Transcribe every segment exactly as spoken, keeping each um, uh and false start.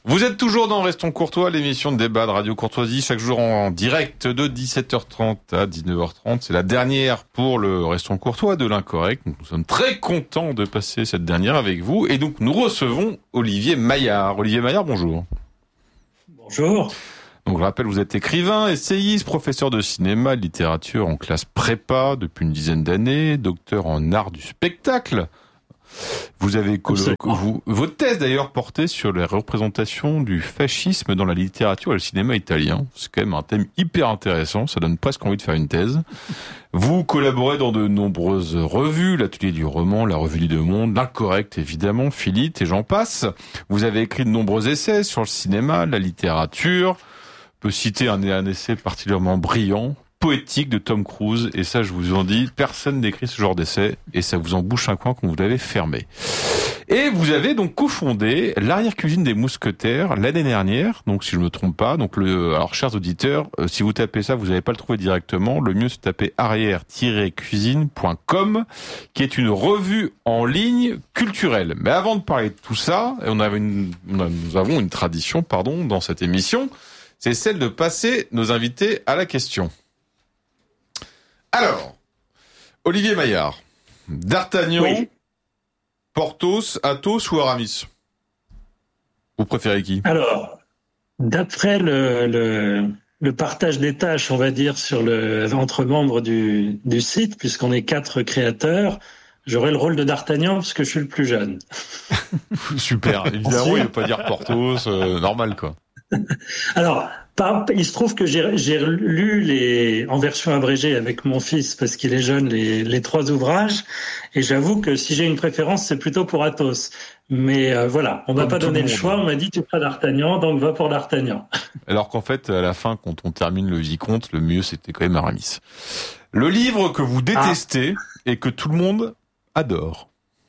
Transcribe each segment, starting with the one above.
Vous êtes toujours dans Restons Courtois, l'émission de débat de Radio Courtoisie, chaque jour en direct de dix-sept heures trente à dix-neuf heures trente. C'est la dernière pour le Restons Courtois de l'Incorrect. Nous sommes très contents de passer cette dernière avec vous. Et donc, nous recevons Olivier Maillard. Olivier Maillard, bonjour. Bonjour. Donc, je rappelle, vous êtes écrivain, essayiste, professeur de cinéma, de littérature en classe prépa depuis une dizaine d'années, docteur en art du spectacle. Vous avez collo- vous, votre thèse d'ailleurs portait sur les représentations du fascisme dans la littérature et le cinéma italien. C'est quand même un thème hyper intéressant, ça donne presque envie de faire une thèse. Vous collaborez dans de nombreuses revues, l'Atelier du roman, la Revue du Deux Mondes, l'Incorrect évidemment, Philite et j'en passe. Vous avez écrit de nombreux essais sur le cinéma, la littérature. On peut citer un, un essai particulièrement brillant, poétique de Tom Cruise, et ça je vous en dis, personne n'écrit ce genre d'essai, et ça vous en bouche un coin quand vous l'avez fermé. Et vous avez donc cofondé l'arrière-cuisine des mousquetaires l'année dernière, donc si je me trompe pas, donc le, alors chers auditeurs, euh, si vous tapez ça, vous n'allez pas le trouver directement, le mieux c'est de taper arrière tiret cuisine point com, qui est une revue en ligne culturelle. Mais avant de parler de tout ça, on avait une, on a, nous avons une tradition, pardon, dans cette émission, c'est celle de passer nos invités à la question. Alors, Olivier Maillard, D'Artagnan, oui. Porthos, Athos ou Aramis? Vous préférez qui? Alors, d'après le, le, le partage des tâches, on va dire, sur le, entre membres du, du site, puisqu'on est quatre créateurs, j'aurai le rôle de D'Artagnan parce que je suis le plus jeune. Super, évidemment, il ne veut pas dire Porthos, euh, normal quoi. Alors, par, il se trouve que j'ai, j'ai lu les, en version abrégée avec mon fils, parce qu'il est jeune, les, les trois ouvrages, et j'avoue que si j'ai une préférence, c'est plutôt pour Athos. Mais euh, voilà, on m'a pas donné le choix, on m'a dit tu feras D'Artagnan, donc va pour D'Artagnan. Alors qu'en fait, à la fin, quand on termine le vicomte, le mieux c'était quand même Aramis. Le livre que vous détestez ah. et que tout le monde adore.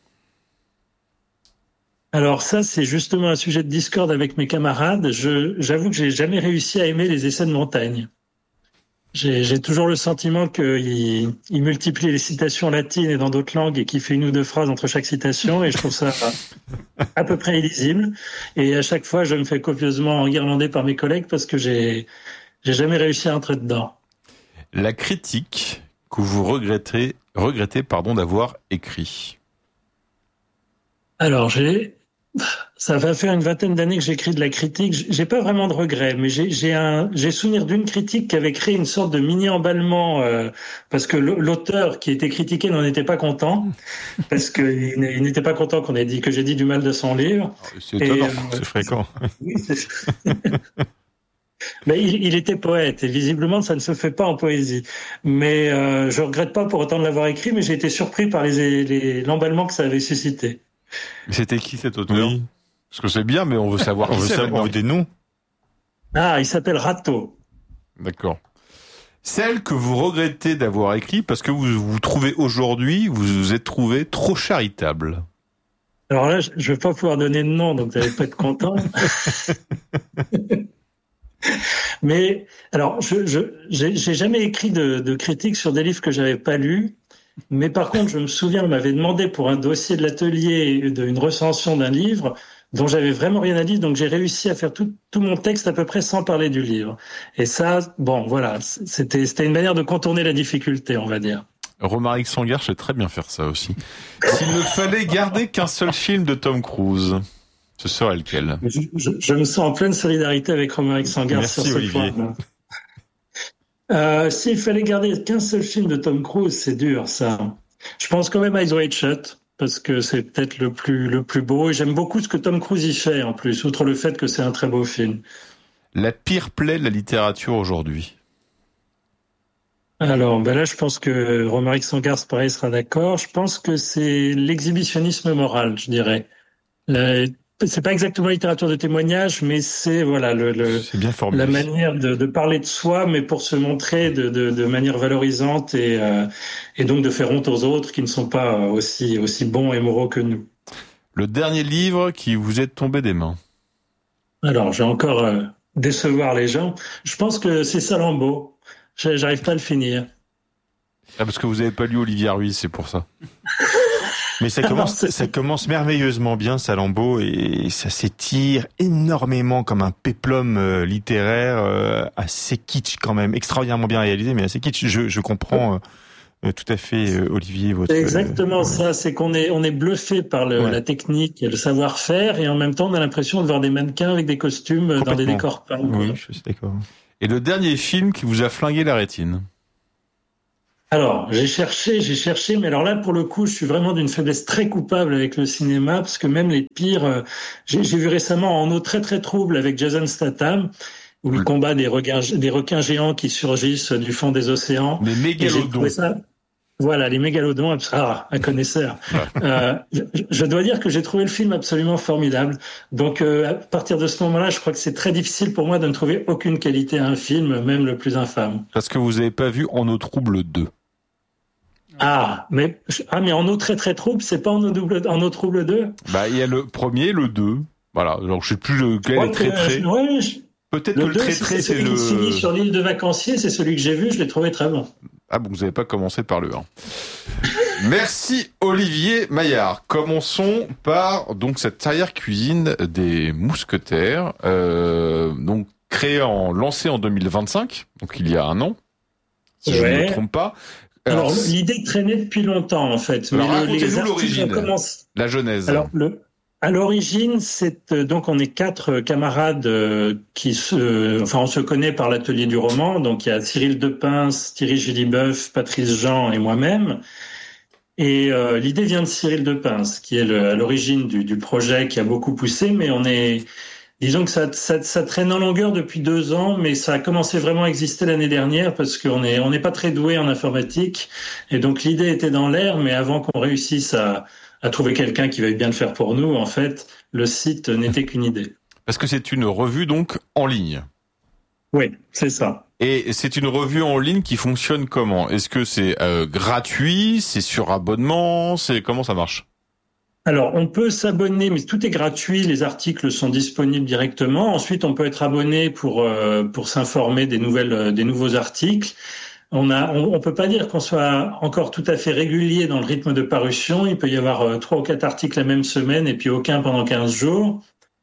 Alors ça, c'est justement un sujet de discorde avec mes camarades. Je, j'avoue que j'ai jamais réussi à aimer les essais de montagne. J'ai, j'ai toujours le sentiment qu'il il multiplie les citations latines et dans d'autres langues et qu'il fait une ou deux phrases entre chaque citation et je trouve ça à peu près illisible. Et à chaque fois, je me fais copieusement enguirlander par mes collègues parce que j'ai, j'ai jamais réussi à entrer dedans. La critique que vous regrettez, regrettez pardon, d'avoir écrit. Alors, j'ai... Ça va faire une vingtaine d'années que j'écris de la critique. J'ai pas vraiment de regrets, mais j'ai, j'ai un, j'ai souvenir d'une critique qui avait créé une sorte de mini-emballement, euh, parce que l'auteur qui était critiqué n'en était pas content, parce que il n'était pas content qu'on ait dit, que j'ai dit du mal de son livre. C'est étonnant, euh, c'est fréquent. Oui, c'est... Mais il, il était poète, et visiblement ça ne se fait pas en poésie. Mais euh, je regrette pas pour autant de l'avoir écrit, mais j'ai été surpris par les, les, l'emballement que ça avait suscité. Mais c'était qui cet auteur? Oui. Parce que c'est bien, mais on veut savoir. on veut savoir on veut des noms. Ah, il s'appelle Rateau. D'accord. Celle que vous regrettez d'avoir écrit parce que vous vous trouvez aujourd'hui, vous vous êtes trouvé trop charitable. Alors là, je ne vais pas pouvoir donner de nom, donc vous n'allez pas être content. Mais alors, je, je j'ai, j'ai jamais écrit de, de critique sur des livres que j'avais pas lus. Mais par contre, je me souviens, on m'avait demandé pour un dossier de l'atelier une recension d'un livre dont j'avais vraiment rien à dire, donc j'ai réussi à faire tout, tout mon texte à peu près sans parler du livre. Et ça, bon, voilà, c'était, c'était une manière de contourner la difficulté, on va dire. Romaric Sangar sait très bien faire ça aussi. S'il ne fallait garder qu'un seul film de Tom Cruise, ce serait lequel? je, je, je me sens en pleine solidarité avec Romaric Sangar Merci, sur ce Olivier. point. Euh, s'il fallait garder qu'un seul film de Tom Cruise, c'est dur, ça. Je pense quand même à Eyes Wide Shut, parce que c'est peut-être le plus, le plus beau, et j'aime beaucoup ce que Tom Cruise y fait, en plus, outre le fait que c'est un très beau film. La pire plaie de la littérature aujourd'hui? Alors, ben là, je pense que Romaric Sangar, pareil, sera d'accord. Je pense que c'est l'exhibitionnisme moral, je dirais. La... C'est pas exactement la littérature de témoignage, mais c'est voilà le, le c'est bien formulé. La manière de, de parler de soi, mais pour se montrer de, de, de manière valorisante et, euh, et donc de faire honte aux autres qui ne sont pas aussi aussi bons et moraux que nous. Le dernier livre qui vous est tombé des mains? Alors, j'ai encore euh, décevoir les gens. Je pense que c'est Salammbô. J'arrive pas à le finir. Ah, parce que vous avez pas lu Olivia Ruiz, c'est pour ça. Mais ça commence, Alors, ça commence merveilleusement bien, Salammbô, et ça s'étire énormément comme un péplum euh, littéraire, euh, assez kitsch quand même, extraordinairement bien réalisé, mais assez kitsch. Je, je comprends euh, tout à fait, euh, Olivier, votre. C'est exactement euh, ça, c'est qu'on est, on est bluffé par le, ouais. la technique et le savoir-faire, et en même temps, on a l'impression de voir des mannequins avec des costumes dans des décors peints. Oui, je suis d'accord. Et le dernier film qui vous a flingué la rétine? Alors, j'ai cherché, j'ai cherché, mais alors là, pour le coup, je suis vraiment d'une faiblesse très coupable avec le cinéma, parce que même les pires, euh, j'ai, j'ai vu récemment En eau très très trouble avec Jason Statham, où il combat des requins, des requins géants qui surgissent du fond des océans. Les mégalodons. Ça, voilà, les mégalodons, ah, un connaisseur. euh, je, je dois dire que j'ai trouvé le film absolument formidable. Donc, euh, à partir de ce moment-là, je crois que c'est très difficile pour moi de ne trouver aucune qualité à un film, même le plus infâme. Parce que vous n'avez pas vu En eau trouble deux. Ah, mais, ah, mais En eau très très trouble, c'est pas En eau, double, en eau trouble deux? Bah, il y a le premier, le deux. Voilà. Donc, je sais plus lequel est très très. Ouais, je... Peut-être le que le très très, c'est, c'est le. Celui qui finit sur l'île de vacanciers, c'est celui que j'ai vu, je l'ai trouvé très bon. Ah bon, vous n'avez pas commencé par le un. Merci Olivier Maillard. Commençons par donc cette arrière-cuisine des mousquetaires, euh, donc créée en lancée en deux mille vingt-cinq, donc il y a un an, si ouais. je ne me trompe pas. Alors, Alors l'idée traînait depuis longtemps en fait. Alors mais racontez-nous l'origine, commencé... la genèse. Alors le À l'origine, c'est donc on est quatre camarades qui se, enfin on se connaît par l'atelier du roman. Donc il y a Cyril Depince, Thierry Juliboeuf, Patrice Jean et moi-même. Et euh, l'idée vient de Cyril Depince, qui est le, à l'origine du, du projet, qui a beaucoup poussé. Mais on est, disons que ça, ça, ça traîne en longueur depuis deux ans, mais ça a commencé vraiment à exister l'année dernière parce qu'on est, on n'est pas très doué en informatique. Et donc l'idée était dans l'air, mais avant qu'on réussisse à à trouver quelqu'un qui veuille bien le faire pour nous, en fait, le site n'était qu'une idée. Parce que c'est une revue, donc, en ligne. Oui, c'est ça. Et c'est une revue en ligne qui fonctionne comment? Est-ce que c'est euh, gratuit? C'est sur abonnement? C'est comment ça marche? Alors, on peut s'abonner, mais tout est gratuit. Les articles sont disponibles directement. Ensuite, on peut être abonné pour euh, pour s'informer des nouvelles, euh, des nouveaux articles. On a, on, on peut pas dire qu'on soit encore tout à fait régulier dans le rythme de parution. Il peut y avoir euh, trois ou quatre articles la même semaine et puis aucun pendant quinze jours.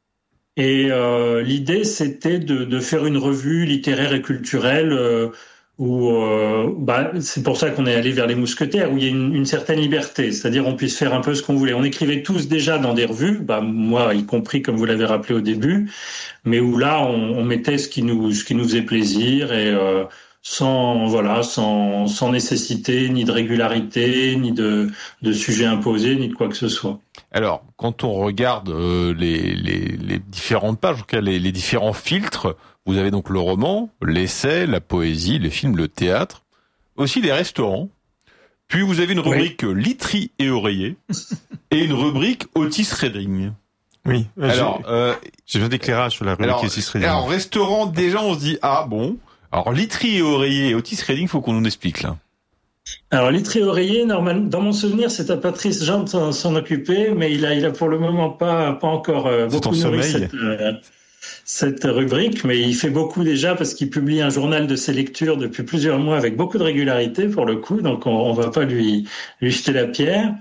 Et euh, l'idée, c'était de, de faire une revue littéraire et culturelle euh, où, euh, bah, c'est pour ça qu'on est allé vers les mousquetaires, où il y a une, une certaine liberté, c'est-à-dire on puisse faire un peu ce qu'on voulait. On écrivait tous déjà dans des revues, bah, moi y compris, comme vous l'avez rappelé au début, mais où là, on, on mettait ce qui nous, ce qui nous faisait plaisir et euh, sans voilà sans sans nécessité ni de régularité ni de de sujet imposé ni de quoi que ce soit. Alors quand on regarde euh, les, les les différentes pages, en tout cas les, les différents filtres, vous avez donc le roman, l'essai, la poésie, les films, le théâtre, aussi les restaurants. Puis vous avez une rubrique oui. literie et oreiller et une rubrique Otis Redding. Oui. Alors j'ai, euh, j'ai besoin d'éclairage sur la rubrique alors, Otis Redding. Alors restaurant, déjà on se dit ah bon. Alors, literie et oreiller et Otis Redding, faut qu'on nous explique, là. Alors, literie et oreiller, normalement, dans mon souvenir, c'est à Patrice Jean de s'en, s'en occuper, mais il a, il a pour le moment pas, pas encore euh, beaucoup nourri cette, euh, cette rubrique, mais il fait beaucoup déjà parce qu'il publie un journal de ses lectures depuis plusieurs mois avec beaucoup de régularité, pour le coup, donc on, on va pas lui, lui jeter la pierre.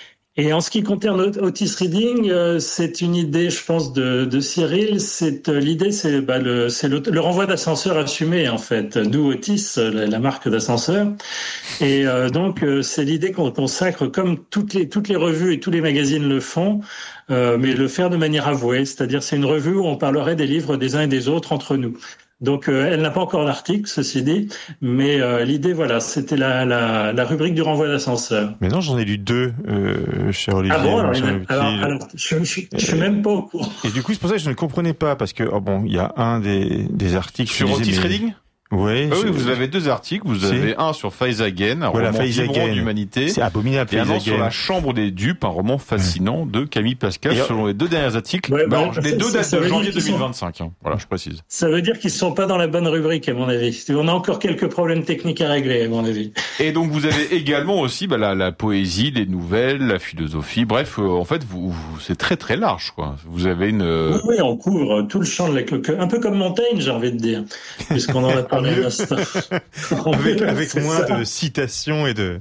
Et en ce qui concerne Otis Redding, euh, c'est une idée, je pense, de, de Cyril. C'est euh, l'idée, c'est, bah, le, c'est le, le renvoi d'ascenseur assumé, en fait, d'où Otis, la, la marque d'ascenseur. Et euh, donc, euh, c'est l'idée qu'on consacre, comme toutes les toutes les revues et tous les magazines le font, euh, mais le faire de manière avouée. C'est-à-dire, c'est une revue où on parlerait des livres des uns et des autres entre nous. Donc, euh, elle n'a pas encore d'article, ceci dit, mais euh, l'idée, voilà, c'était la, la, la rubrique du renvoi d'ascenseur. Mais non, j'en ai lu deux, euh, cher Olivier. Ah bon, alors, a, alors, alors je, je, je suis même pas au courant. Et du coup, c'est pour ça que je ne comprenais pas, parce que, oh bon, il y a un des, des articles... Sur Otis mais... Redding ? Ouais, ah oui, vous avez deux articles. Vous c'est... avez un sur Faiz Again, un voilà, roman vibrant d'humanité. C'est abominable. Et un autre sur La Chambre des Dupes, un roman fascinant ouais. de Camille Pascal, et selon les deux derniers articles. Ouais, bah, alors, les deux datent de janvier deux mille vingt-cinq. Sont... Hein. Voilà, je précise. Ça veut dire qu'ils sont pas dans la bonne rubrique, à mon avis. On a encore quelques problèmes techniques à régler, à mon avis. Et donc, vous avez également aussi bah, la, la poésie, les nouvelles, la philosophie. Bref, euh, en fait, vous, vous, c'est très très large, quoi. Vous avez une. Oui, oui, on couvre tout le champ de la un peu comme Montaigne, j'ai envie de dire, puisqu'on en a parlé à l'instant. avec avec moins ça. de citations et de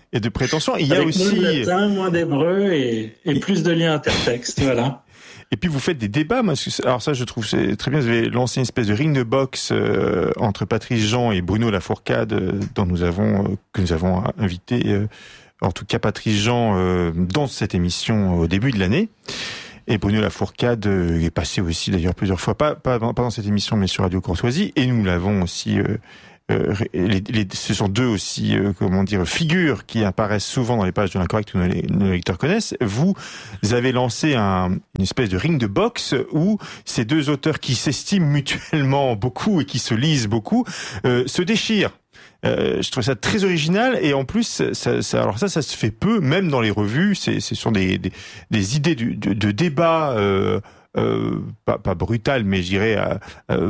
Et de prétention. Il y a Avec aussi moins de latin, moins d'hébreu et, et plus de liens intertextes, voilà. Et puis vous faites des débats. Moi, alors ça, je trouve c'est très bien. Vous avez lancé une espèce de ring de boxe euh, entre Patrice Jean et Bruno Lafourcade, euh, dont nous avons euh, que nous avons invité, euh, en tout cas Patrice Jean, euh, dans cette émission au début de l'année. Et Bruno Lafourcade euh, est passé aussi d'ailleurs plusieurs fois, pas, pas pas dans cette émission, mais sur Radio Courtoisie. Et nous l'avons aussi. Euh, Euh, les, les, ce sont deux aussi, euh, comment dire, figures qui apparaissent souvent dans les pages de l'Incorrect que nos, nos lecteurs connaissent. Vous avez lancé un, une espèce de ring de boxe où ces deux auteurs qui s'estiment mutuellement beaucoup et qui se lisent beaucoup euh, se déchirent. Euh, je trouve ça très original et en plus, ça, ça, alors ça, ça se fait peu, même dans les revues. C'est, ce sont des, des, des idées de, de, de débat, euh, euh, pas, pas brutal, mais je dirais euh,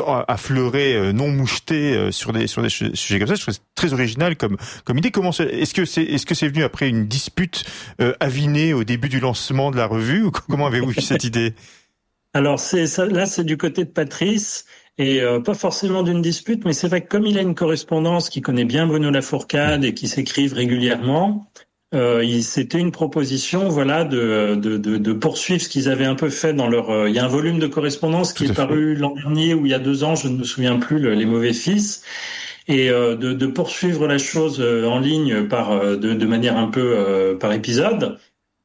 affleuré, non moucheté sur des sur des sujets comme ça. Je trouve ça très original comme comme idée. Comment c'est, est-ce que c'est est-ce que c'est venu après une dispute euh, avinée au début du lancement de la revue ou comment avez-vous vu cette idée? Alors c'est ça, là c'est du côté de Patrice. Et euh, pas forcément d'une dispute, mais c'est vrai que comme il a une correspondance qui connaît bien Bruno Lafourcade et qui s'écrivent régulièrement, euh, il, c'était une proposition, voilà, de, de, de, de poursuivre ce qu'ils avaient un peu fait dans leur. Euh, il y a un volume de correspondance qui est paru l'an dernier ou il y a deux ans, je ne me souviens plus, le, Les Mauvais Fils, et euh, de, de poursuivre la chose en ligne par de, de manière un peu euh, par épisode.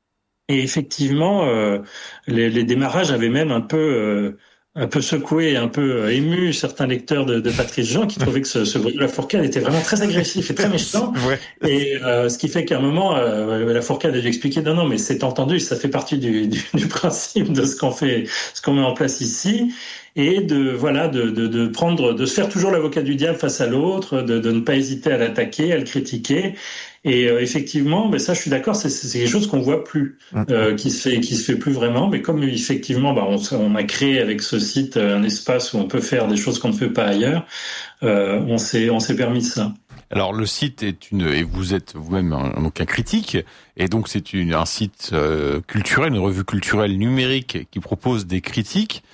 Et effectivement, euh, les, les démarrages avaient même un peu. Euh, un peu secoué, un peu ému certains lecteurs de, de Patrice Jean qui trouvaient que ce, ce Bruno Lafourcade était vraiment très agressif et très méchant. Ouais. Et euh, ce qui fait qu'à un moment, euh, Lafourcade a dû expliquer non, non, mais c'est entendu, ça fait partie du, du, du principe de ce qu'on fait, ce qu'on met en place ici, et de voilà, de, de, de prendre, de se faire toujours l'avocat du diable face à l'autre, de, de ne pas hésiter à l'attaquer, à le critiquer. Et euh, effectivement, ben ça, je suis d'accord, c'est, c'est quelque chose qu'on voit plus, euh, qui se fait, qui se fait plus vraiment. Mais comme effectivement, ben, on, on a créé avec ce site un espace où on peut faire des choses qu'on ne fait pas ailleurs, euh, on s'est, on s'est permis ça. Alors le site est une, et vous êtes vous-même un, donc un critique, et donc c'est une, un site euh, culturel, une revue culturelle numérique qui propose des critiques.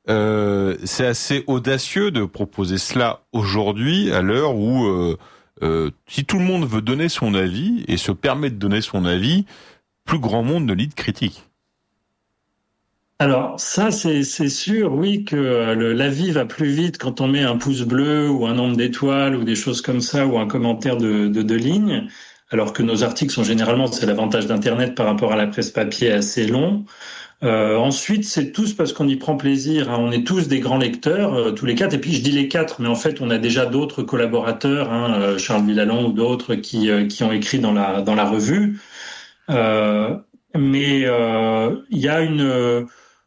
Euh, c'est assez audacieux de proposer cela aujourd'hui, à l'heure où euh, Euh, si tout le monde veut donner son avis et se permet de donner son avis, plus grand monde ne lit de critique. Alors ça, c'est, c'est sûr, oui, que le, l'avis va plus vite quand on met un pouce bleu ou un nombre d'étoiles ou des choses comme ça ou un commentaire de, de deux lignes, alors que nos articles sont généralement, c'est l'avantage d'Internet par rapport à la presse papier, assez long. Euh, ensuite, c'est tous parce qu'on y prend plaisir. Hein. On est tous des grands lecteurs, euh, tous les quatre. Et puis, je dis les quatre, mais en fait, on a déjà d'autres collaborateurs, hein, euh, Charles Villalon ou d'autres qui euh, qui ont écrit dans la dans la revue. Euh, mais il euh, y a une euh,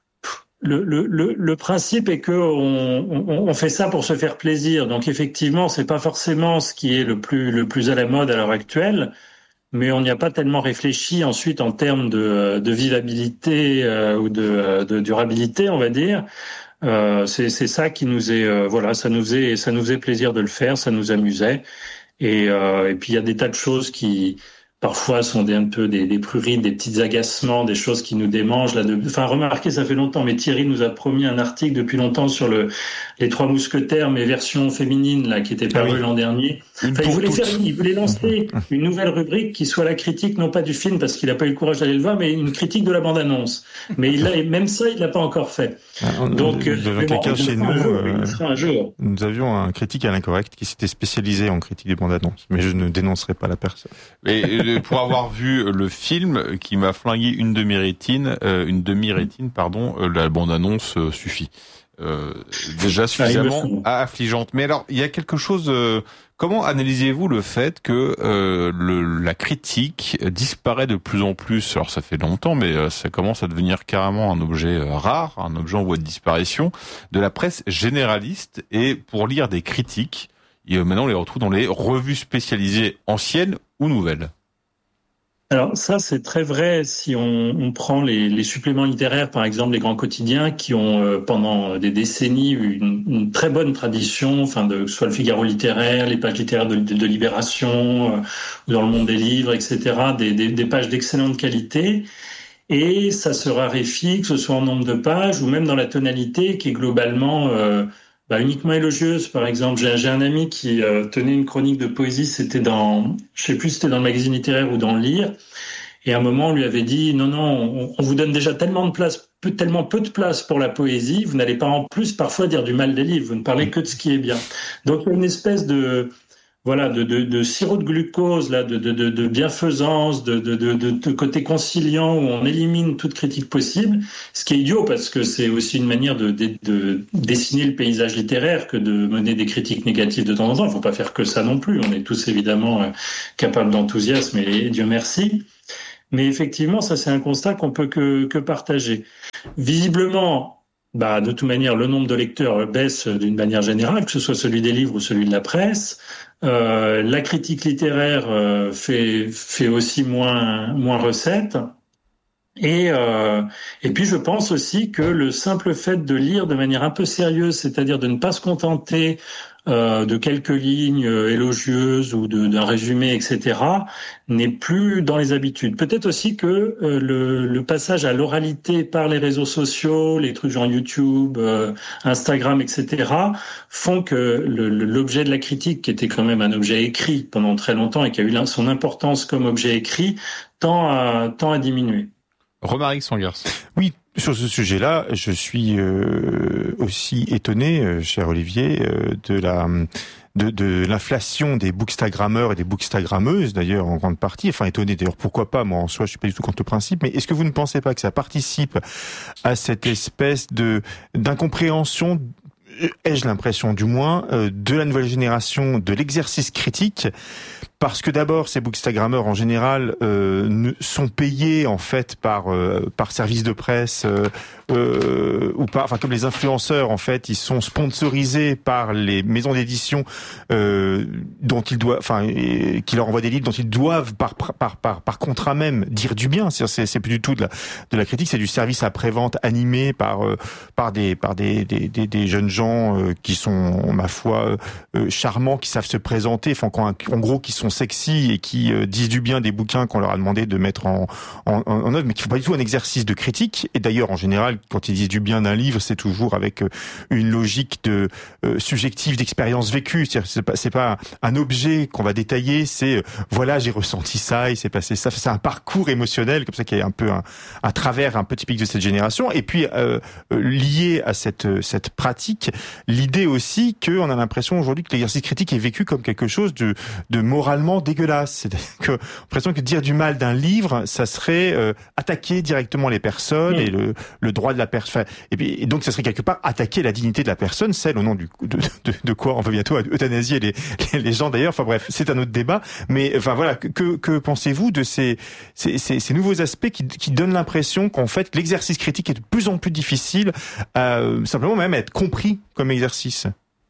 le, le le le principe est que on, on on fait ça pour se faire plaisir. Donc, effectivement, c'est pas forcément ce qui est le plus le plus à la mode à l'heure actuelle. Mais on n'y a pas tellement réfléchi ensuite en termes de, de vivabilité euh, ou de, de durabilité, on va dire. Euh, c'est, c'est ça qui nous est, euh, voilà, ça nous faisait, ça nous faisait plaisir de le faire, ça nous amusait. Et, euh, et puis il y a des tas de choses qui parfois sont des, un peu des, des prurites, des petits agacements, des choses qui nous démangent. Là, de, enfin, remarquez, ça fait longtemps, mais Thierry nous a promis un article depuis longtemps sur le les Trois Mousquetaires, mais version féminine, là, qui était paru ah oui. l'an dernier. Enfin, il voulait faire, il voulait lancer une nouvelle rubrique qui soit la critique, non pas du film, parce qu'il n'a pas eu le courage d'aller le voir, mais une critique de la bande-annonce. Mais il l'a, même ça, il l'a pas encore fait. Ah, Donc, nous avions quelqu'un bon, chez nous. Un jour, euh, un jour. Nous avions un critique à l'Incorrect qui s'était spécialisé en critique des bandes-annonces, mais je ne dénoncerai pas la personne. Et pour avoir vu le film qui m'a flingué une demi-rétine, euh, une demi-rétine, pardon, euh, la bande-annonce euh, suffit. Euh, déjà suffisamment affligeante. Mais alors, il y a quelque chose. Euh, comment analysez-vous le fait que euh, le, la critique disparaît de plus en plus? Alors, ça fait longtemps, mais euh, ça commence à devenir carrément un objet euh, rare, un objet en voie de disparition de la presse généraliste. Et pour lire des critiques, et, euh, maintenant on les retrouve dans les revues spécialisées anciennes ou nouvelles. Alors ça, c'est très vrai si on, on prend les, les suppléments littéraires, par exemple les grands quotidiens, qui ont euh, pendant des décennies eu une, une très bonne tradition, enfin de que ce soit le Figaro littéraire, les pages littéraires de, de, de Libération, euh, ou dans le Monde des livres, et cetera, des, des, des pages d'excellente qualité. Et ça se raréfie, que ce soit en nombre de pages ou même dans la tonalité, qui est globalement euh, bah, uniquement élogieuses. Par exemple, j'ai, j'ai un ami qui euh, tenait une chronique de poésie, c'était dans, je sais plus si c'était dans le magazine littéraire ou dans le Lire, et à un moment on lui avait dit non non, on, on vous donne déjà tellement de place, peu, tellement peu de place pour la poésie, vous n'allez pas en plus parfois dire du mal des livres, vous ne parlez que de ce qui est bien. Donc il y a une espèce de Voilà, de, de, de sirop de glucose, là, de, de, de bienfaisance, de, de, de, de côté conciliant où on élimine toute critique possible. Ce qui est idiot parce que c'est aussi une manière de, de, de dessiner le paysage littéraire que de mener des critiques négatives de temps en temps. Il ne faut pas faire que ça non plus. On est tous évidemment capables d'enthousiasme et, et Dieu merci. Mais effectivement, ça c'est un constat qu'on peut que, que partager. Visiblement, bah, de toute manière, le nombre de lecteurs baisse d'une manière générale, que ce soit celui des livres ou celui de la presse. Euh, la critique littéraire euh, fait fait aussi moins moins recette. Et euh, et puis je pense aussi que le simple fait de lire de manière un peu sérieuse, c'est-à-dire de ne pas se contenter euh, de quelques lignes élogieuses ou de, d'un résumé, et cetera, n'est plus dans les habitudes. Peut-être aussi que euh, le, le passage à l'oralité par les réseaux sociaux, les trucs genre YouTube, euh, Instagram, et cetera, font que le, l'objet de la critique, qui était quand même un objet écrit pendant très longtemps et qui a eu son importance comme objet écrit, tend à, tend à diminuer. Romaric Sangars. Oui, sur ce sujet-là, je suis euh, aussi étonné, euh, cher Olivier, euh, de la de, de l'inflation des bookstagrammeurs et des bookstagrammeuses, d'ailleurs en grande partie. Enfin, étonné d'ailleurs, pourquoi pas, moi en soi je suis pas du tout contre le principe, mais est-ce que vous ne pensez pas que ça participe à cette espèce de d'incompréhension, ai-je l'impression du moins, euh, de la nouvelle génération de l'exercice critique? Parce que d'abord, ces bookstagrammeurs en général euh, ne, sont payés en fait par euh, par service de presse euh, euh, ou par, enfin comme les influenceurs en fait, ils sont sponsorisés par les maisons d'édition euh, dont ils doivent, enfin qui leur envoient des livres dont ils doivent par par par par contrat même dire du bien. C'est c'est, c'est plus du tout de la de la critique, c'est du service après-vente animé par euh, par des par des des des, des jeunes gens euh, qui sont ma foi euh, charmants, qui savent se présenter, enfin en, en gros qui sont sexy et qui euh, disent du bien des bouquins qu'on leur a demandé de mettre en, en, en œuvre, mais qui font pas du tout un exercice de critique. Et d'ailleurs, en général, quand ils disent du bien d'un livre, c'est toujours avec euh, une logique de euh, subjective d'expérience vécue. C'est-à-dire, c'est pas, c'est pas un objet qu'on va détailler. C'est euh, voilà, j'ai ressenti ça, il s'est passé ça. C'est un parcours émotionnel comme ça qui est un peu un, un travers un peu typique de cette génération. Et puis euh, lié à cette cette pratique, l'idée aussi que on a l'impression aujourd'hui que l'exercice critique est vécu comme quelque chose de de moralement dégueulasse. C'est-à-dire que on a l'impression que dire du mal d'un livre, ça serait euh, attaquer directement les personnes mmh. et le, le droit de la personne. Et puis et donc ça serait quelque part attaquer la dignité de la personne, celle au nom du de, de, de quoi on va bientôt euthanasier les, les les gens d'ailleurs. Enfin bref, c'est un autre débat. Mais enfin voilà, que que pensez-vous de ces ces ces, ces nouveaux aspects qui qui donnent l'impression qu'en fait l'exercice critique est de plus en plus difficile, euh, simplement même à être compris comme exercice?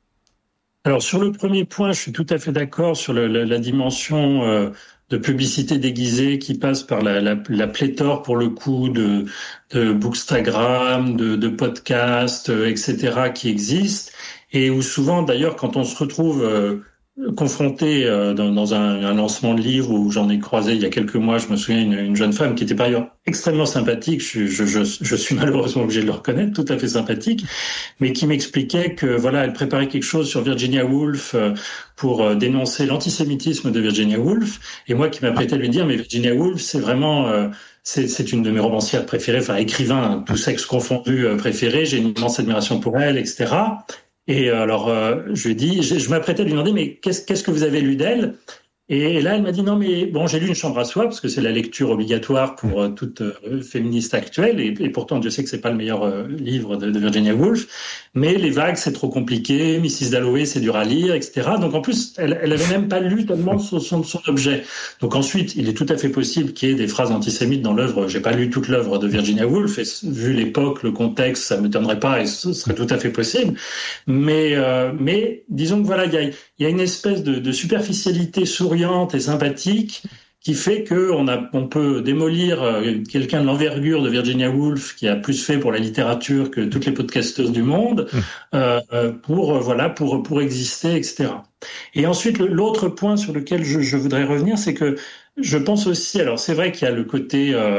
Alors sur le premier point, je suis tout à fait d'accord sur le, la, la dimension euh, de publicité déguisée qui passe par la, la, la pléthore pour le coup de, de bookstagram, de, de podcasts, euh, et cetera qui existent et où souvent d'ailleurs quand on se retrouve euh, confronté euh, dans, dans un, un lancement de livre où j'en ai croisé il y a quelques mois, je me souviens une, une jeune femme qui était par ailleurs extrêmement sympathique, je, je, je, je suis malheureusement obligé de le reconnaître, tout à fait sympathique, mais qui m'expliquait que voilà, elle préparait quelque chose sur Virginia Woolf euh, pour euh, dénoncer l'antisémitisme de Virginia Woolf, et moi qui m'apprêtais à lui dire mais Virginia Woolf c'est vraiment euh, c'est, c'est une de mes romancières préférées, enfin écrivain, hein, tout sexe confondu euh, préféré, j'ai une immense admiration pour elle, et cetera. Et alors, euh, je lui ai dit, je, je m'apprêtais à lui demander, mais qu'est-ce, qu'est-ce que vous avez lu d'elle ? Et là, elle m'a dit, non, mais bon, j'ai lu Une chambre à soi, parce que c'est la lecture obligatoire pour euh, toute euh, féministe actuelle, et, et pourtant, Dieu sait que c'est pas le meilleur euh, livre de, de Virginia Woolf, mais Les vagues, c'est trop compliqué, missus Dalloway, c'est dur à lire, et cetera. Donc, en plus, elle, elle avait même pas lu tellement son, son, son objet. Donc, ensuite, il est tout à fait possible qu'il y ait des phrases antisémites dans l'œuvre. J'ai pas lu toute l'œuvre de Virginia Woolf, et vu l'époque, le contexte, ça m'étonnerait pas, et ce serait tout à fait possible. Mais, euh, mais, disons que voilà, il y a, il y a une espèce de, de superficialité souriante et sympathique qui fait que on a, on peut démolir quelqu'un de l'envergure de Virginia Woolf qui a plus fait pour la littérature que toutes les podcasteuses du monde mmh. euh, pour voilà pour pour exister, et cetera. Et ensuite l'autre point sur lequel je, je voudrais revenir, c'est que je pense aussi, alors c'est vrai qu'il y a le côté euh,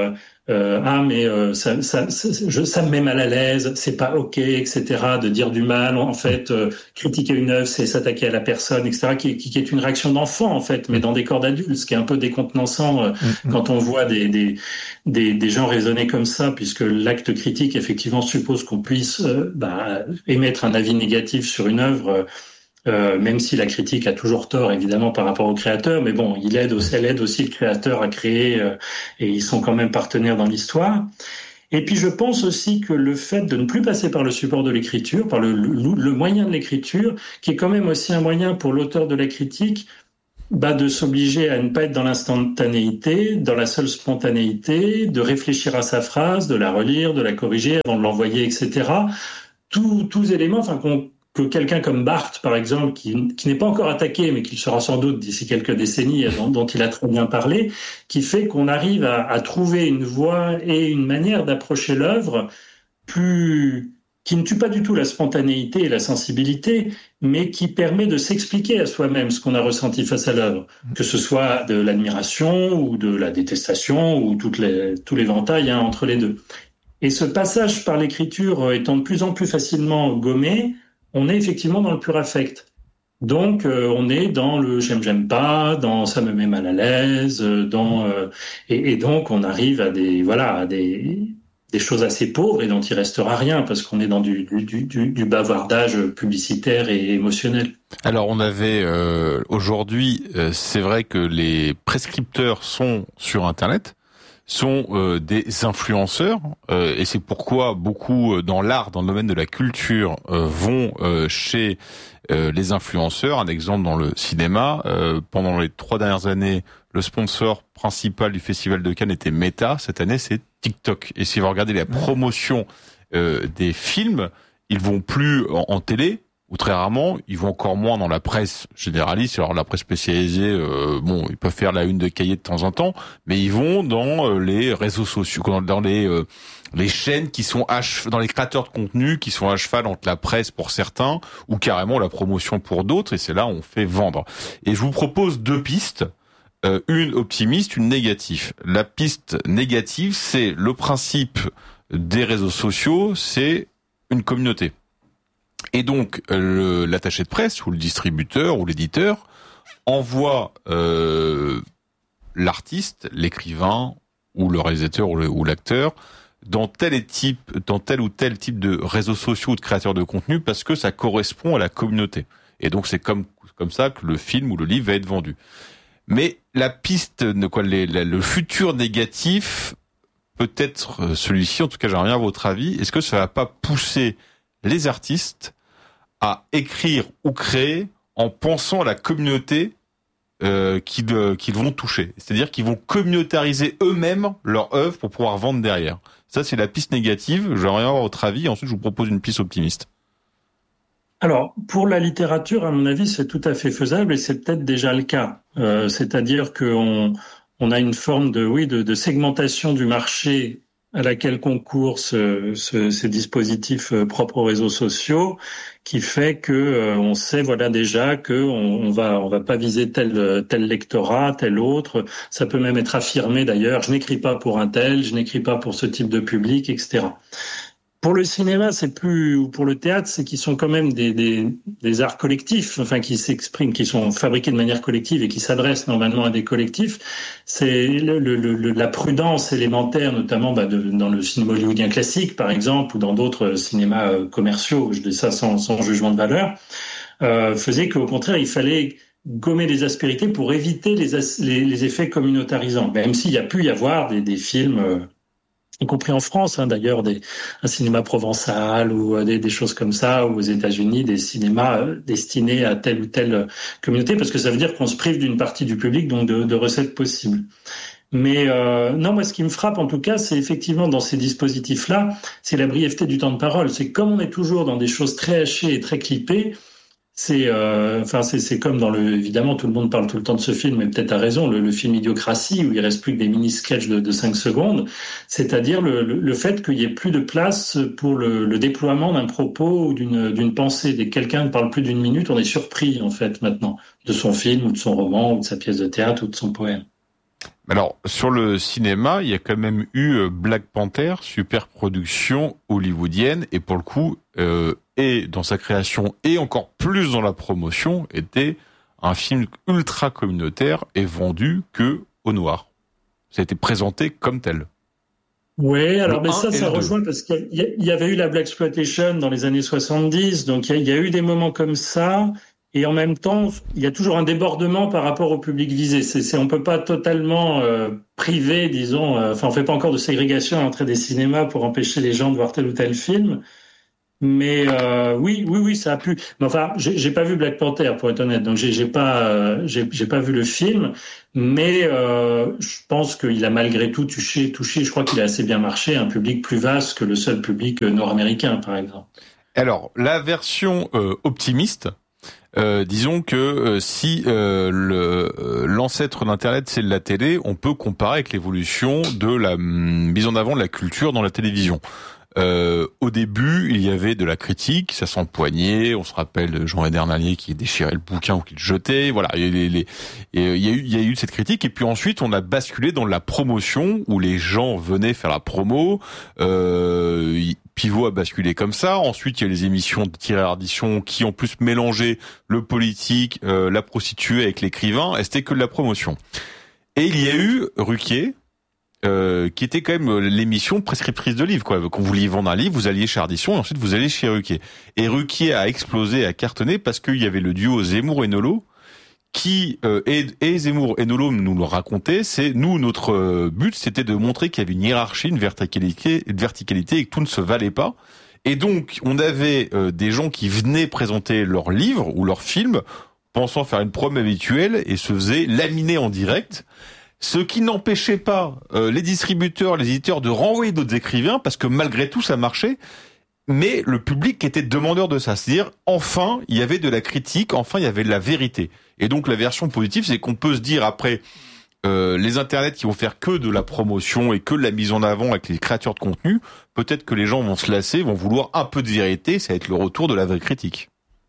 euh, ah mais euh, ça, ça, ça, je, ça me met mal à l'aise, c'est pas ok, et cetera. De dire du mal, en fait, euh, critiquer une œuvre, c'est s'attaquer à la personne, et cetera. Qui, qui, qui est une réaction d'enfant en fait, mais dans des corps d'adultes, ce qui est un peu décontenançant euh, mmh. quand on voit des, des des des gens raisonner comme ça, puisque l'acte critique effectivement suppose qu'on puisse euh, bah, émettre un avis négatif sur une œuvre. Euh, Euh, même si la critique a toujours tort évidemment par rapport au créateur, mais bon, il aide aussi, elle aide aussi le créateur à créer, euh, et ils sont quand même partenaires dans l'histoire. Et puis je pense aussi que le fait de ne plus passer par le support de l'écriture, par le, le, le moyen de l'écriture, qui est quand même aussi un moyen pour l'auteur de la critique, bah, de s'obliger à ne pas être dans l'instantanéité, dans la seule spontanéité, de réfléchir à sa phrase, de la relire, de la corriger avant de l'envoyer, et cetera. Tous, tous éléments, enfin qu'on que quelqu'un comme Barthes, par exemple, qui, qui n'est pas encore attaqué, mais qui le sera sans doute d'ici quelques décennies, dont, dont il a très bien parlé, qui fait qu'on arrive à, à trouver une voie et une manière d'approcher l'œuvre plus, qui ne tue pas du tout la spontanéité et la sensibilité, mais qui permet de s'expliquer à soi-même ce qu'on a ressenti face à l'œuvre, que ce soit de l'admiration ou de la détestation ou toutes les, tout l'éventail hein, entre les deux. Et ce passage par l'écriture étant de plus en plus facilement gommé, on est effectivement dans le pur affect. Donc, euh, on est dans le j'aime, j'aime pas, dans ça me met mal à l'aise, dans euh, et, et donc on arrive à des voilà à des des choses assez pauvres et dont il restera rien parce qu'on est dans du du du, du bavardage publicitaire et émotionnel. Alors, on avait euh, aujourd'hui, euh, c'est vrai que les prescripteurs sont sur Internet. sont euh, des influenceurs euh, et c'est pourquoi beaucoup euh, dans l'art, dans le domaine de la culture euh, vont euh, chez euh, les influenceurs. Un exemple dans le cinéma, euh, pendant les trois dernières années, le sponsor principal du Festival de Cannes était Meta. Cette année, c'est TikTok. Et si vous regardez la promotion euh, des films, ils vont plus en, en télé, ou très rarement, ils vont encore moins dans la presse généraliste. Alors la presse spécialisée, euh, bon, ils peuvent faire la une de cahier de temps en temps, mais ils vont dans euh, les réseaux sociaux, dans les euh, les chaînes qui sont à cheval, dans les créateurs de contenu qui sont à cheval entre la presse pour certains ou carrément la promotion pour d'autres. Et c'est là où on fait vendre. Et je vous propose deux pistes. Euh, une optimiste, une négative. La piste négative, c'est le principe des réseaux sociaux, c'est une communauté. Et donc, le, l'attaché de presse ou le distributeur ou l'éditeur envoie euh, l'artiste, l'écrivain ou le réalisateur ou, le, ou l'acteur dans tel et type, dans tel ou tel type de réseaux sociaux ou de créateurs de contenu parce que ça correspond à la communauté. Et donc, c'est comme comme ça que le film ou le livre va être vendu. Mais la piste, de quoi, les, la, le futur négatif, peut-être celui-ci. En tout cas, j'aimerais bien votre avis. Est-ce que ça va pas pousser les artistes à écrire ou créer en pensant à la communauté euh, qu'ils, euh, qu'ils vont toucher. C'est-à-dire qu'ils vont communautariser eux-mêmes leur œuvre pour pouvoir vendre derrière. Ça, c'est la piste négative. J'aimerais avoir votre avis. Ensuite, je vous propose une piste optimiste. Alors, pour la littérature, à mon avis, c'est tout à fait faisable et c'est peut-être déjà le cas. Euh, c'est-à-dire qu'on on a une forme de, oui, de, de segmentation du marché à laquelle concourent ce, ce, ces dispositifs propres aux réseaux sociaux, qui fait que euh, on sait voilà déjà que on, on va on va pas viser tel tel lectorat, tel autre. Ça peut même être affirmé d'ailleurs. Je n'écris pas pour un tel, je n'écris pas pour ce type de public, et cetera. Pour le cinéma, c'est plus, ou pour le théâtre, c'est qu'ils sont quand même des, des, des arts collectifs, enfin, qui s'expriment, qui sont fabriqués de manière collective et qui s'adressent normalement à des collectifs. C'est le, le, le, la prudence élémentaire, notamment bah, de, dans le cinéma hollywoodien classique, par exemple, ou dans d'autres cinémas euh, commerciaux, je dis ça sans, sans jugement de valeur, euh, faisait qu'au contraire, il fallait gommer les aspérités pour éviter les, as, les, les effets communautarisants. Même s'il y a pu y avoir des, des films... Euh, y compris en France, hein, d'ailleurs, des, un cinéma provençal ou euh, des, des choses comme ça, ou aux États-Unis, des cinémas euh, destinés à telle ou telle communauté, parce que ça veut dire qu'on se prive d'une partie du public, donc de, de recettes possibles. Mais euh, non, moi, ce qui me frappe, en tout cas, c'est effectivement dans ces dispositifs-là, c'est la brièveté du temps de parole. C'est comme on est toujours dans des choses très hachées et très clippées. C'est, euh, enfin, c'est, c'est comme dans le, évidemment, tout le monde parle tout le temps de ce film, mais peut-être à raison, le, le film Idiocratie, où il reste plus que des mini-sketchs de, de cinq secondes. C'est-à-dire le, le, le fait qu'il y ait plus de place pour le, le déploiement d'un propos ou d'une, d'une pensée. Dès que quelqu'un ne parle plus d'une minute, on est surpris, en fait, maintenant, de son film ou de son roman ou de sa pièce de théâtre ou de son poème. Alors, sur le cinéma, il y a quand même eu Black Panther, super production hollywoodienne, et pour le coup, euh, et dans sa création, et encore plus dans la promotion, était un film ultra communautaire et vendu que aux Noirs. Ça a été présenté comme tel. Oui, alors mais ça, ça rejoint parce qu'il y avait eu la Blaxploitation dans les années soixante-dix, donc il y, y a eu des moments comme ça, et en même temps, il y a toujours un débordement par rapport au public visé. C'est, c'est on peut pas totalement euh, priver, disons, euh, enfin on fait pas encore de ségrégation à l'entrée des cinémas pour empêcher les gens de voir tel ou tel film. Mais euh, oui, oui, oui, ça a pu. Mais enfin, j'ai, j'ai pas vu Black Panther pour être honnête, donc j'ai, j'ai pas, euh, j'ai, j'ai pas vu le film. Mais euh, je pense qu'il a malgré tout touché, touché. Je crois qu'il a assez bien marché, un public plus vaste que le seul public nord-américain, par exemple. Alors, la version euh, optimiste, euh, disons que euh, si euh, le, euh, l'ancêtre d'Internet c'est la télé, on peut comparer avec l'évolution de la hum, mise en avant de la culture dans la télévision. Euh, au début, il y avait de la critique, ça s'empoignait. On se rappelle de Jean Edernalier qui déchirait le bouquin ou qui le jetait. Voilà, et les, les, et il y a eu, il y a eu cette critique. Et puis ensuite, on a basculé dans la promotion où les gens venaient faire la promo. Euh, Pivot a basculé comme ça. Ensuite, il y a les émissions de tirage-addition qui ont plus mélangé le politique, euh, la prostituée avec l'écrivain. Et c'était que de la promotion. Et il y a eu Ruquier. Euh, qui était quand même l'émission prescriptrice de livres, quoi. Quand vous vouliez vendre un livre, vous alliez chez Ardisson et ensuite vous allez chez Ruquier. Et Ruquier a explosé, a cartonné parce qu'il y avait le duo Zemmour et Nolo qui, euh, et, et Zemmour et Nolo nous le racontaient, c'est, nous, notre euh, but, c'était de montrer qu'il y avait une hiérarchie, une verticalité, une verticalité et que tout ne se valait pas. Et donc, on avait euh, des gens qui venaient présenter leurs livres ou leurs films, pensant faire une prom habituelle et se faisaient laminer en direct. Ce qui n'empêchait pas euh, les distributeurs, les éditeurs de renvoyer d'autres écrivains, parce que malgré tout, ça marchait. Mais le public était demandeur de ça. C'est-à-dire, enfin, il y avait de la critique, enfin, il y avait de la vérité. Et donc, la version positive, c'est qu'on peut se dire, après, euh, les internets qui vont faire que de la promotion et que de la mise en avant avec les créateurs de contenu, peut-être que les gens vont se lasser, vont vouloir un peu de vérité, ça va être le retour de la vraie critique.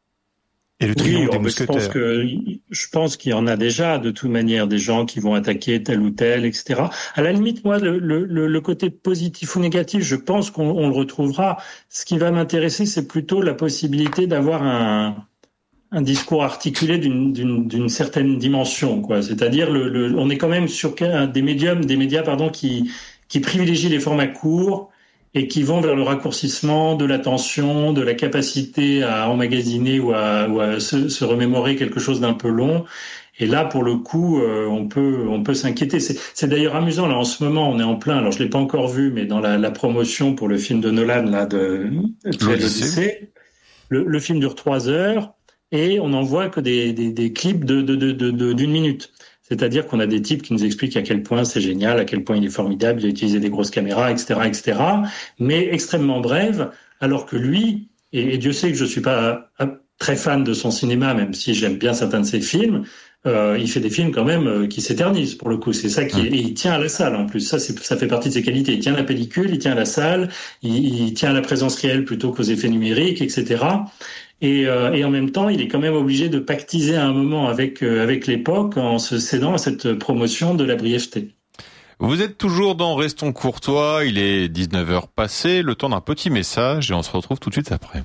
Et le triomphe oui, des je mousquetaires. pense que je pense qu'il y en a déjà de toute manière des gens qui vont attaquer tel ou tel, et cetera. À la limite, moi, le, le, le côté positif ou négatif, je pense qu'on on le retrouvera. Ce qui va m'intéresser, c'est plutôt la possibilité d'avoir un, un discours articulé d'une, d'une, d'une certaine dimension, quoi. C'est-à-dire, le, le, on est quand même sur des médiums, des médias, pardon, qui qui privilégient les formats courts et qui vont vers le raccourcissement de l'attention, de la capacité à emmagasiner ou à, ou à se, se remémorer quelque chose d'un peu long. Et là, pour le coup, euh, on peut on peut s'inquiéter. C'est, c'est d'ailleurs amusant, là, en ce moment, on est en plein, alors je l'ai pas encore vu, mais dans la, la promotion pour le film de Nolan, là, de l'Odyssée, le, le film dure trois heures, et on n'en voit que des, des, des clips de, de, de, de, de, d'une minute. C'est-à-dire qu'on a des types qui nous expliquent à quel point c'est génial, à quel point il est formidable, il a utilisé des grosses caméras, et cetera, et cetera, mais extrêmement brèves, alors que lui, et, et Dieu sait que je suis pas très fan de son cinéma, même si j'aime bien certains de ses films, euh, il fait des films quand même euh, qui s'éternisent, pour le coup. C'est ça qui est, et il tient à la salle, en plus. Ça, c'est, ça fait partie de ses qualités. Il tient à la pellicule, il tient à la salle, il, il tient à la présence réelle plutôt qu'aux effets numériques, et cetera. Et, euh, et en même temps, il est quand même obligé de pactiser à un moment avec euh, avec l'époque en se cédant à cette promotion de la brièveté. Vous êtes toujours dans Restons Courtois, il est dix-neuf heures passées, le temps d'un petit message et on se retrouve tout de suite après.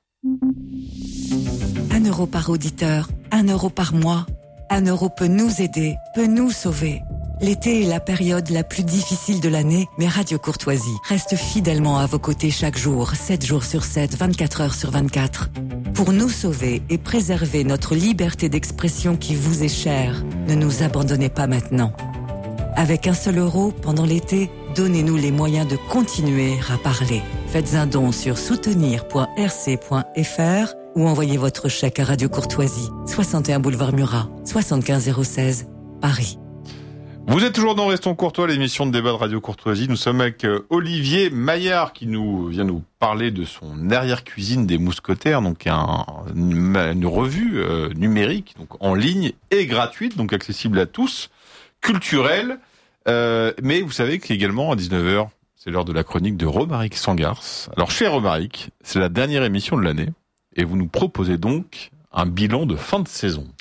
Un euro par auditeur, un euro par mois. Un euro peut nous aider, peut nous sauver. L'été est la période la plus difficile de l'année, mais Radio Courtoisie reste fidèlement à vos côtés chaque jour, sept jours sur sept, vingt-quatre heures sur vingt-quatre. Pour nous sauver et préserver notre liberté d'expression qui vous est chère, ne nous abandonnez pas maintenant. Avec un seul euro, pendant l'été, donnez-nous les moyens de continuer à parler. Faites un don sur soutenir point r c point f r ou envoyez votre chèque à Radio Courtoisie, soixante et un boulevard Murat, soixante-quinze zéro seize, Paris. Vous êtes toujours dans Restons Courtois, l'émission de débat de Radio Courtoisie. Nous sommes avec Olivier Maillard qui nous vient nous parler de son arrière-cuisine des mousquetaires, donc un, une, une revue euh, numérique, donc en ligne et gratuite, donc accessible à tous, culturelle. Euh, mais vous savez qu'également à dix-neuf heures, c'est l'heure de la chronique de Romaric Sangars. Alors chez Romaric, c'est la dernière émission de l'année et vous nous proposez donc un bilan de fin de saison.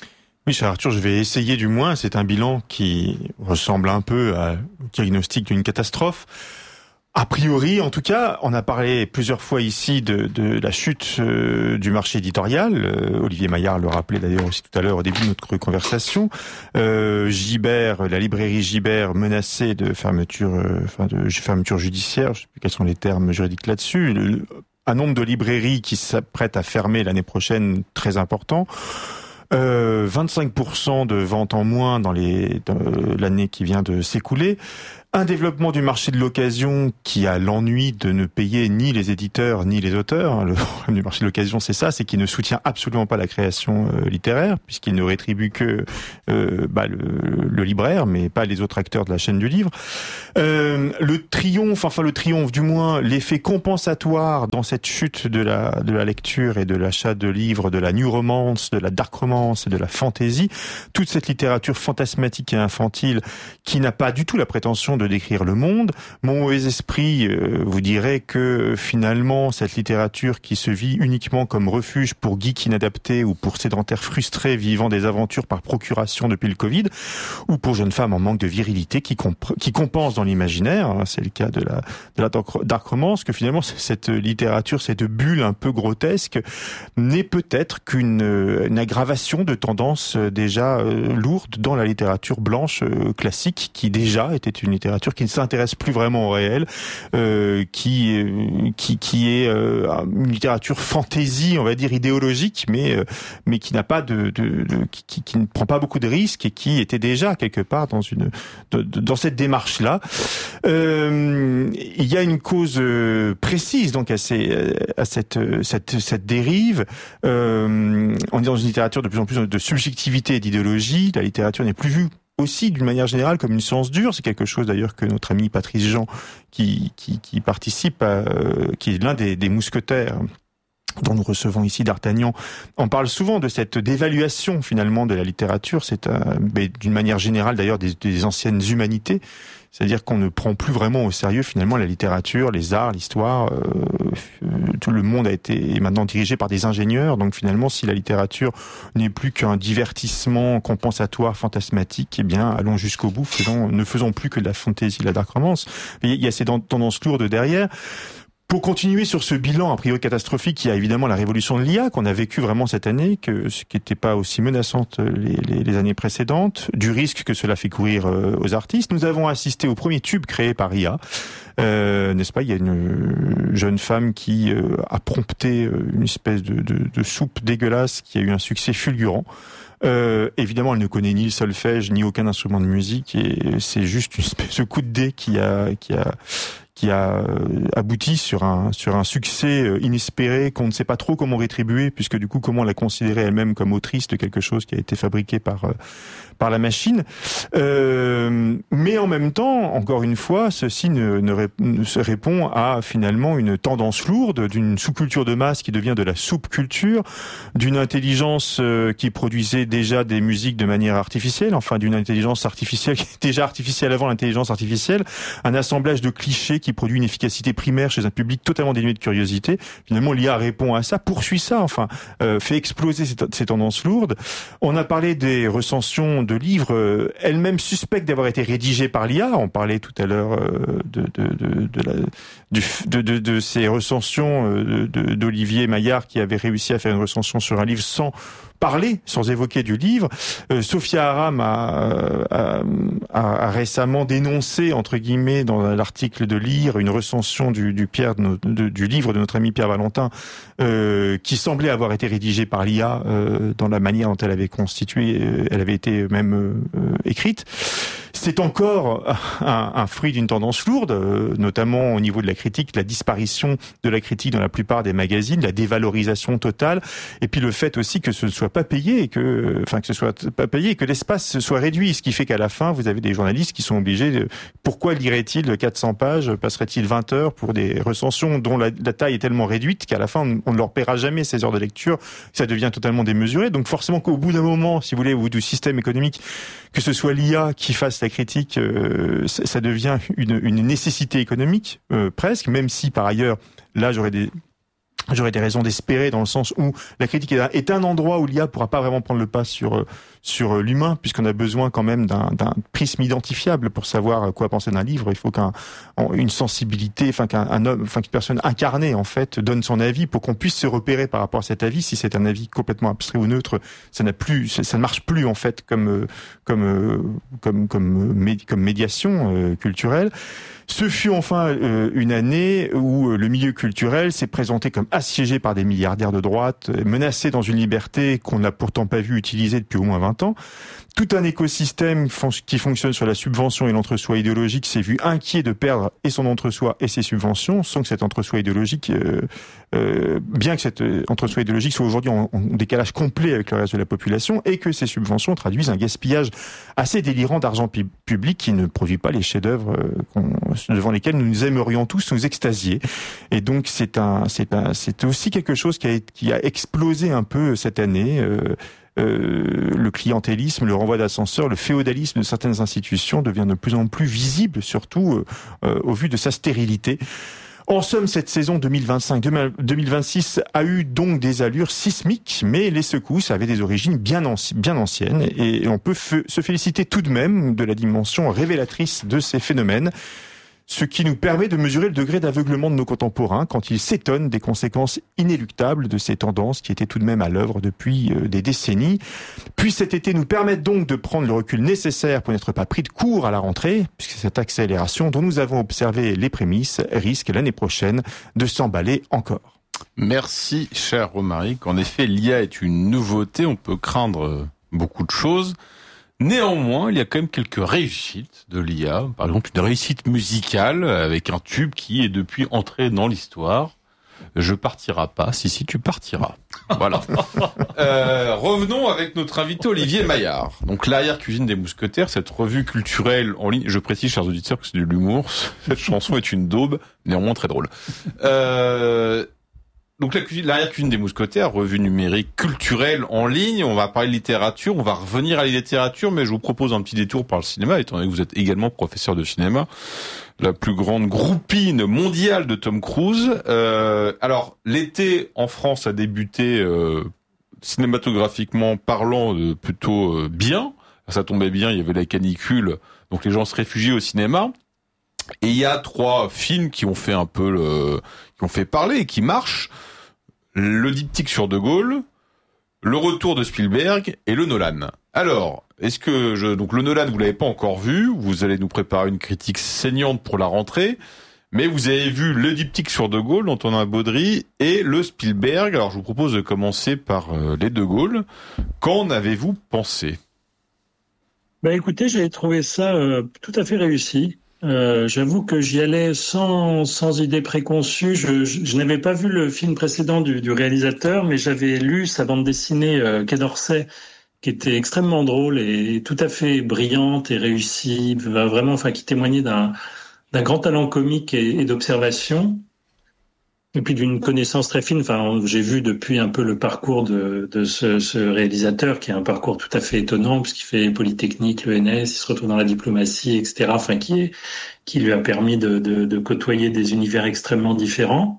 Oui, cher Arthur, je vais essayer du moins. C'est un bilan qui ressemble un peu à diagnostic d'une catastrophe. A priori, en tout cas, on a parlé plusieurs fois ici de, de la chute euh, du marché éditorial. Euh, Olivier Maillard le rappelait d'ailleurs aussi tout à l'heure au début de notre conversation. Euh, Gibert, la librairie Gibert menacée de fermeture, euh, enfin de fermeture judiciaire. Je sais plus quels sont les termes juridiques là-dessus. Le, un nombre de librairies qui s'apprêtent à fermer l'année prochaine très important. Euh, vingt-cinq pour cent de ventes en moins dans les dans l'année qui vient de s'écouler. Un développement du marché de l'occasion qui a l'ennui de ne payer ni les éditeurs ni les auteurs. Le problème du marché de l'occasion, c'est ça, c'est qu'il ne soutient absolument pas la création euh, littéraire, puisqu'il ne rétribue que euh, bah, le, le libraire, mais pas les autres acteurs de la chaîne du livre. Euh, le triomphe, enfin le triomphe, du moins l'effet compensatoire dans cette chute de la de la lecture et de l'achat de livres, de la new romance, de la dark romance et de la fantasy, toute cette littérature fantasmatique et infantile qui n'a pas du tout la prétention de décrire le monde. Mon mauvais esprit euh, vous dirait que finalement cette littérature qui se vit uniquement comme refuge pour geeks inadaptés ou pour sédentaires frustrés vivant des aventures par procuration depuis le Covid, ou pour jeunes femmes en manque de virilité qui, comp- qui compensent dans l'imaginaire, hein, c'est le cas de la, de la dark romance, que finalement cette littérature, cette bulle un peu grotesque n'est peut-être qu'une une aggravation de tendances déjà euh, lourdes dans la littérature blanche euh, classique, qui déjà était une littérature qui ne s'intéresse plus vraiment au réel, euh, qui qui qui est euh, une littérature fantaisie, on va dire idéologique, mais euh, mais qui n'a pas de, de, de qui, qui ne prend pas beaucoup de risques et qui était déjà quelque part dans une de, de, dans cette démarche là. Euh, il y a une cause précise donc à ces à cette cette cette dérive. Euh, on est dans une littérature de plus en plus de subjectivité et d'idéologie. La littérature n'est plus vue aussi d'une manière générale comme une science dure. C'est quelque chose d'ailleurs que notre ami Patrice Jean, qui qui, qui participe, à, euh, qui est l'un des, des mousquetaires dont nous recevons ici d'Artagnan, on parle souvent de cette dévaluation finalement de la littérature. C'est un, mais d'une manière générale d'ailleurs des, des anciennes humanités. C'est-à-dire qu'on ne prend plus vraiment au sérieux finalement la littérature, les arts, l'histoire. Euh, tout le monde a été est maintenant dirigé par des ingénieurs. Donc finalement, si la littérature n'est plus qu'un divertissement compensatoire, fantasmatique, eh bien allons jusqu'au bout. Faisons, ne faisons plus que de la fantaisie, de la dark romance. Il y a ces tendances lourdes derrière. Pour continuer sur ce bilan a priori catastrophique, il y a évidemment la révolution de l'I A qu'on a vécu vraiment cette année, que ce qui n'était pas aussi menaçante les, les, les années précédentes, du risque que cela fait courir aux artistes. Nous avons assisté au premier tube créé par I A, euh, n'est-ce pas? Il y a une jeune femme qui euh, a prompté une espèce de, de, de soupe dégueulasse qui a eu un succès fulgurant. Euh, évidemment, elle ne connaît ni le solfège ni aucun instrument de musique et c'est juste une espèce de coup de dé qui a qui a qui a abouti sur un sur un succès inespéré qu'on ne sait pas trop comment rétribuer, puisque du coup comment la considérer elle-même comme autrice de quelque chose qui a été fabriqué par par la machine. Euh, mais en même temps, encore une fois, ceci ne, ne, ré, ne se répond à finalement une tendance lourde d'une sous-culture de masse qui devient de la soupe-culture, d'une intelligence qui produisait déjà des musiques de manière artificielle, enfin d'une intelligence artificielle qui était déjà artificielle avant l'intelligence artificielle, un assemblage de clichés qui produit une efficacité primaire chez un public totalement dénué de curiosité. Finalement, l'I A répond à ça, poursuit ça, enfin, euh, fait exploser ces, ces tendances lourdes. On a parlé des recensions de livres, euh, elles-mêmes suspectes d'avoir été rédigées par l'I A. On parlait tout à l'heure euh, de, de, de, de, la, du, de, de, de ces recensions euh, de, d'Olivier Maillard qui avait réussi à faire une recension sur un livre sans parler, sans évoquer du livre. Euh, Sophia Aram a, a, a, a récemment dénoncé, entre guillemets, dans l'article de Lire, une recension du, du, Pierre de no, de, du livre de notre ami Pierre Valentin, euh, qui semblait avoir été rédigé par l'I A euh, dans la manière dont elle avait constitué, euh, elle avait été même euh, écrite. C'est encore un, un fruit d'une tendance lourde, euh, notamment au niveau de la critique, la disparition de la critique dans la plupart des magazines, la dévalorisation totale, et puis le fait aussi que ce ne soit pas payé, et que, enfin que ce soit pas payé, et que l'espace soit réduit, ce qui fait qu'à la fin, vous avez des journalistes qui sont obligés de, pourquoi lirait-il quatre cents pages, passerait-il vingt heures pour des recensions dont la, la taille est tellement réduite qu'à la fin, on ne leur paiera jamais ces heures de lecture, ça devient totalement démesuré. Donc forcément qu'au bout d'un moment, si vous voulez, au bout du système économique, que ce soit l'I A qui fasse la critique, euh, ça devient une, une nécessité économique, euh, presque, même si par ailleurs, là j'aurais des J'aurais des raisons d'espérer dans le sens où la critique est un endroit où l'I A pourra pas vraiment prendre le pas sur sur l'humain, puisqu'on a besoin quand même d'un, d'un prisme identifiable pour savoir quoi penser d'un livre. Il faut qu'un une sensibilité, enfin qu'un un homme, enfin qu'une personne incarnée en fait donne son avis pour qu'on puisse se repérer par rapport à cet avis. Si c'est un avis complètement abstrait ou neutre, ça n'a plus, ça ne marche plus en fait comme comme comme comme comme médiation culturelle. Ce fut enfin euh, une année où euh, le milieu culturel s'est présenté comme assiégé par des milliardaires de droite, menacé dans une liberté qu'on n'a pourtant pas vu utiliser depuis au moins vingt ans. Tout un écosystème qui fonctionne sur la subvention et l'entre-soi idéologique s'est vu inquiet de perdre et son entre-soi et ses subventions, sans que cet entre-soi idéologique, euh, euh, bien que cet entre-soi idéologique soit aujourd'hui en, en décalage complet avec le reste de la population, et que ces subventions traduisent un gaspillage assez délirant d'argent pu- public qui ne produit pas les chefs-d'œuvre euh, qu'on, devant lesquels nous aimerions tous nous extasier. Et donc c'est un, c'est un, c'est aussi quelque chose qui a, qui a explosé un peu cette année. Euh, Euh, le clientélisme, le renvoi d'ascenseur, le féodalisme de certaines institutions devient de plus en plus visible, surtout euh, au vu de sa stérilité. En somme, cette saison deux mille vingt-cinq deux mille vingt-six a eu donc des allures sismiques, mais les secousses avaient des origines bien, anci- bien anciennes, et on peut f- se féliciter tout de même de la dimension révélatrice de ces phénomènes, ce qui nous permet de mesurer le degré d'aveuglement de nos contemporains quand ils s'étonnent des conséquences inéluctables de ces tendances qui étaient tout de même à l'œuvre depuis des décennies. Puis cet été nous permettent donc de prendre le recul nécessaire pour n'être pas pris de court à la rentrée, puisque cette accélération dont nous avons observé les prémices risque l'année prochaine de s'emballer encore. Merci, cher Romaric. En effet, l'I A est une nouveauté, on peut craindre beaucoup de choses. Néanmoins, il y a quand même quelques réussites de l'I A. Par exemple, une réussite musicale avec un tube qui est depuis entré dans l'histoire. Je partirai pas. Si, si, tu partiras. Voilà. euh, revenons avec notre invité Olivier Maillard. Donc, l'arrière-cuisine des mousquetaires, cette revue culturelle en ligne. Je précise, chers auditeurs, que c'est de l'humour. Cette chanson est une daube, néanmoins très drôle. Euh... Donc la cuisine, l'arrière-cuisine des mousquetaires, revue numérique culturelle en ligne. On va parler de littérature, on va revenir à la littérature, mais je vous propose un petit détour par le cinéma, étant donné que vous êtes également professeur de cinéma, la plus grande groupine mondiale de Tom Cruise. Euh, alors l'été en France a débuté euh, cinématographiquement parlant euh, plutôt euh, bien. Ça tombait bien, il y avait la canicule, donc les gens se réfugiaient au cinéma. Et il y a trois films qui ont fait un peu le, qui ont fait parler et qui marchent. Le diptyque sur De Gaulle, le retour de Spielberg et le Nolan. Alors, est-ce que je, donc le Nolan, vous l'avez pas encore vu, vous allez nous préparer une critique saignante pour la rentrée, mais vous avez vu le diptyque sur De Gaulle, d'Antonin Baudry, et le Spielberg. Alors, je vous propose de commencer par euh, les De Gaulle. Qu'en avez-vous pensé? Ben écoutez, j'ai trouvé ça euh, tout à fait réussi. Euh, j'avoue que j'y allais sans sans idée préconçue. Je, je, je n'avais pas vu le film précédent du, du réalisateur, mais j'avais lu sa bande dessinée euh, Quai d'Orsay, qui était extrêmement drôle et tout à fait brillante et réussie, vraiment, enfin, qui témoignait d'un d'un grand talent comique et, et d'observation. Et puis d'une connaissance très fine. Enfin, j'ai vu depuis un peu le parcours de, de ce, ce réalisateur, qui a un parcours tout à fait étonnant, puisqu'il fait Polytechnique, l'E N S, il se retrouve dans la diplomatie, et cetera. Enfin, qui est, qui lui a permis de, de, de côtoyer des univers extrêmement différents.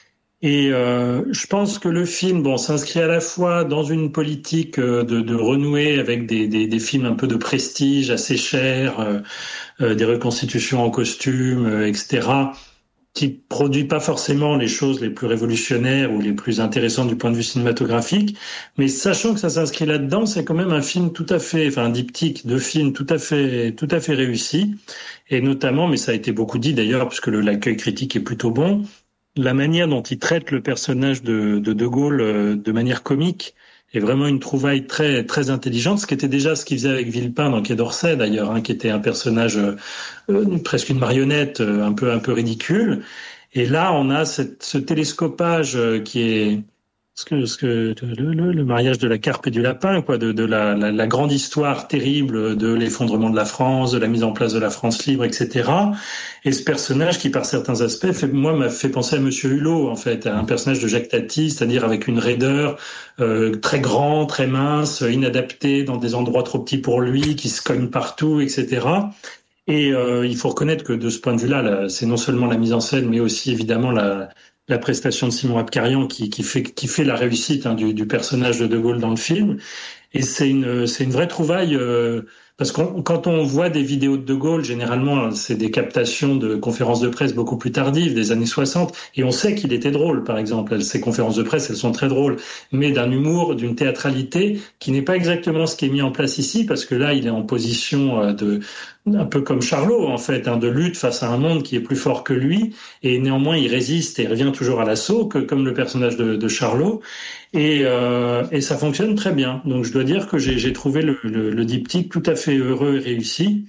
Et euh, je pense que le film, bon, s'inscrit à la fois dans une politique de, de renouer avec des, des, des films un peu de prestige, assez chers, euh, euh, des reconstitutions en costume, euh, et cetera, qui produit pas forcément les choses les plus révolutionnaires ou les plus intéressantes du point de vue cinématographique, mais sachant que ça s'inscrit là-dedans, c'est quand même un film tout à fait, enfin un diptyque de films tout à fait, tout à fait réussi, et notamment, mais ça a été beaucoup dit d'ailleurs, puisque le, l'accueil critique est plutôt bon, la manière dont il traite le personnage de De, de Gaulle euh, de manière comique est vraiment une trouvaille très très intelligente, ce qui était déjà ce qu'il faisait avec Villepin dans Quai d'Orsay d'ailleurs, hein, qui était un personnage euh, euh, presque une marionnette, euh, un peu un peu ridicule. Et là, on a cette, ce télescopage euh, qui est ce que ce que le, le, le mariage de la carpe et du lapin, quoi, de, de la, la, la grande histoire terrible de l'effondrement de la France, de la mise en place de la France libre, et cetera. Et ce personnage qui, par certains aspects, fait, moi, m'a fait penser à Monsieur Hulot, en fait, à un personnage de Jacques Tati, c'est-à-dire avec une raideur euh, très grand, très mince, inadapté dans des endroits trop petits pour lui, qui se cogne partout, et cetera. Et euh, il faut reconnaître que de ce point de vue-là, là, c'est non seulement la mise en scène, mais aussi évidemment la la prestation de Simon Abkarian qui, qui fait qui fait la réussite hein, du, du personnage de De Gaulle dans le film. Et c'est une c'est une vraie trouvaille. Euh, Parce que quand on voit des vidéos de De Gaulle, généralement, c'est des captations de conférences de presse beaucoup plus tardives, des années soixante, et on sait qu'il était drôle, par exemple. Ces conférences de presse, elles sont très drôles, mais d'un humour, d'une théâtralité qui n'est pas exactement ce qui est mis en place ici, parce que là, il est en position de, un peu comme Charlot, en fait, hein, de lutte face à un monde qui est plus fort que lui, et néanmoins, il résiste et revient toujours à l'assaut, que, comme le personnage de, de Charlot. Et, euh, et ça fonctionne très bien. Donc je dois dire que j'ai, j'ai trouvé le, le, le diptyque tout à fait heureux et réussi,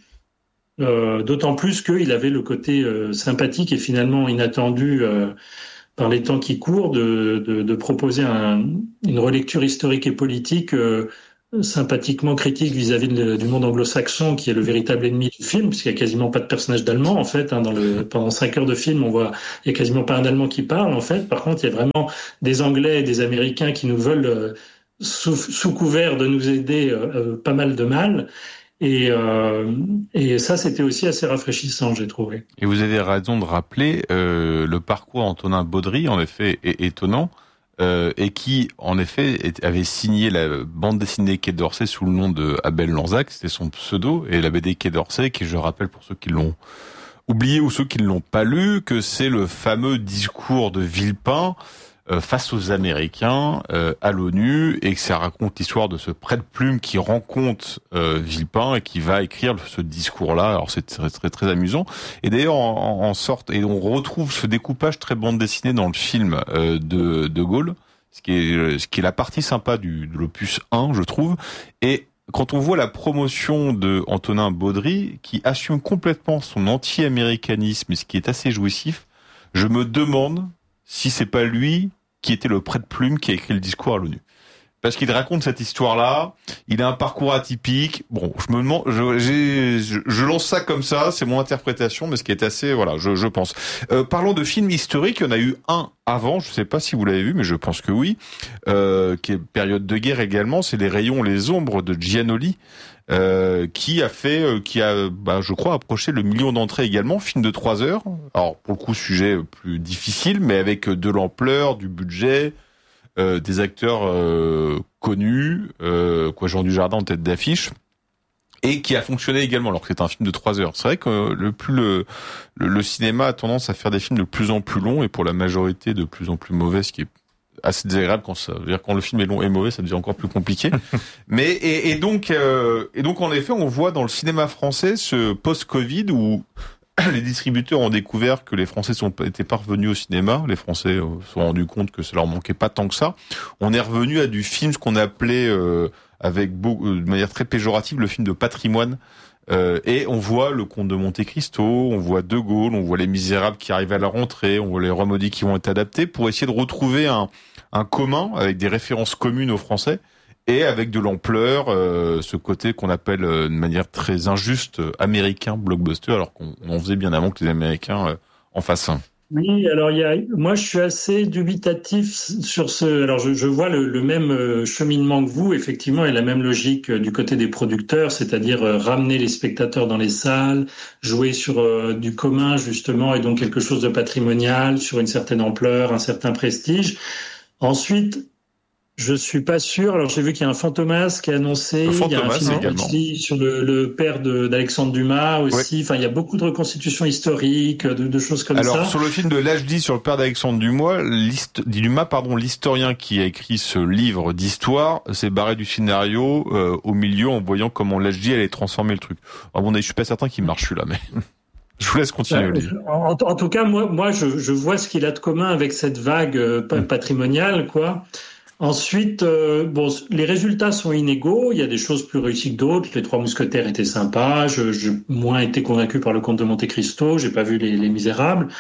euh, d'autant plus qu'il avait le côté euh, sympathique et finalement inattendu euh, par les temps qui courent de, de, de proposer un, une relecture historique et politique euh, sympathiquement critique vis-à-vis de, du monde anglo-saxon qui est le véritable ennemi du film, puisqu'il y a quasiment pas de personnage d'allemand en fait. Hein, dans le, pendant cinq heures de film, on voit il y a quasiment pas un allemand qui parle en fait. Par contre, il y a vraiment des Anglais et des Américains qui nous veulent euh, sous, sous couvert de nous aider euh, euh, pas mal de mal. Et, euh, et ça, c'était aussi assez rafraîchissant, j'ai trouvé. Et vous avez raison de rappeler euh, le parcours d'Antonin Baudry, en effet, est étonnant. Euh, et qui, en effet, avait signé la bande dessinée Quai d'Orsay sous le nom de Abel Lanzac, c'était son pseudo, et la B D Quai d'Orsay, qui, je rappelle pour ceux qui l'ont oublié ou ceux qui ne l'ont pas lu, que c'est le fameux discours de Villepin euh, face aux Américains euh, à l'ONU, et que ça raconte l'histoire de ce prête-plume qui rencontre euh, Villepin et qui va écrire ce discours-là. Alors c'est très très, très amusant. Et d'ailleurs, en, en sorte, et on retrouve ce découpage très bande dessinée dans le film euh, de De Gaulle, ce qui est ce qui est la partie sympa du de l'opus un, je trouve. Et quand on voit la promotion de Antonin Baudry, qui assume complètement son anti-américanisme, ce qui est assez jouissif, je me demande si c'est pas lui qui était le prête-plume qui a écrit le discours à l'ONU. Parce qu'il raconte cette histoire-là, il a un parcours atypique. Bon, je me demande, je, j'ai, je, je lance ça comme ça, c'est mon interprétation, mais ce qui est assez, voilà, je, je pense. Euh, parlons de films historiques, il y en a eu un avant, je sais pas si vous l'avez vu, mais je pense que oui, euh, qui est période de guerre également, c'est Les Rayons, les Ombres de Giannoli, euh, qui a fait, euh, qui a, bah, je crois, approché le million d'entrées également, film de trois heures. Alors, pour le coup, sujet plus difficile, mais avec de l'ampleur, du budget, Euh, des acteurs euh, connus, euh, quoi, Jean Dujardin en tête d'affiche, et qui a fonctionné également, alors que c'est un film de trois heures. C'est vrai que le plus le, le, le cinéma a tendance à faire des films de plus en plus longs, et pour la majorité de plus en plus mauvais, ce qui est assez désagréable quand ça veut dire quand le film est long et mauvais, ça devient encore plus compliqué. Mais et, et donc euh, et donc en effet, on voit dans le cinéma français ce post-Covid où les distributeurs ont découvert que les Français sont étaient pas revenus au cinéma. Les Français euh, se sont rendus compte que ça leur manquait pas tant que ça. On est revenu à du film, ce qu'on appelait euh, avec beaucoup, de manière très péjorative, le film de patrimoine. Euh, et on voit le Comte de Monte-Cristo, on voit De Gaulle, on voit Les Misérables qui arrivent à la rentrée, on voit Les Rois maudits qui vont être adaptés pour essayer de retrouver un, un commun avec des références communes aux Français. Et avec de l'ampleur, euh, ce côté qu'on appelle euh, de manière très injuste euh, américain blockbuster, alors qu'on on en faisait bien avant que les Américains euh, en fassent un. Oui, alors il y a, moi je suis assez dubitatif sur ce. Alors je, je vois le, le même cheminement que vous, effectivement, et la même logique du côté des producteurs, c'est-à-dire ramener les spectateurs dans les salles, jouer sur euh, du commun justement, et donc quelque chose de patrimonial, sur une certaine ampleur, un certain prestige. Ensuite, je suis pas sûr. Alors j'ai vu qu'il y a un Fantomas qui est annoncé. Le il y a un film également. sur le, le père de, d'Alexandre Dumas aussi. Oui. Enfin, il y a beaucoup de reconstitutions historiques, de, de choses comme Alors, ça. Alors sur le film de l'H D sur le père d'Alexandre Dumas, Dumas, pardon, l'historien qui a écrit ce livre d'histoire s'est barré du scénario euh, au milieu en voyant comment l'H D allait transformer le truc. À mon avis, je suis pas certain qu'il marche celui-là, mais. Je vous laisse continuer, Olivier. En, en tout cas, moi, moi, je, je vois ce qu'il a de commun avec cette vague euh, patrimoniale, quoi. Ensuite, euh, bon, les résultats sont inégaux. Il y a des choses plus réussies que d'autres. Les Trois Mousquetaires étaient sympas. Je, j'ai moins été convaincu par le Comte de Monte-Cristo. J'ai pas vu les, les Misérables.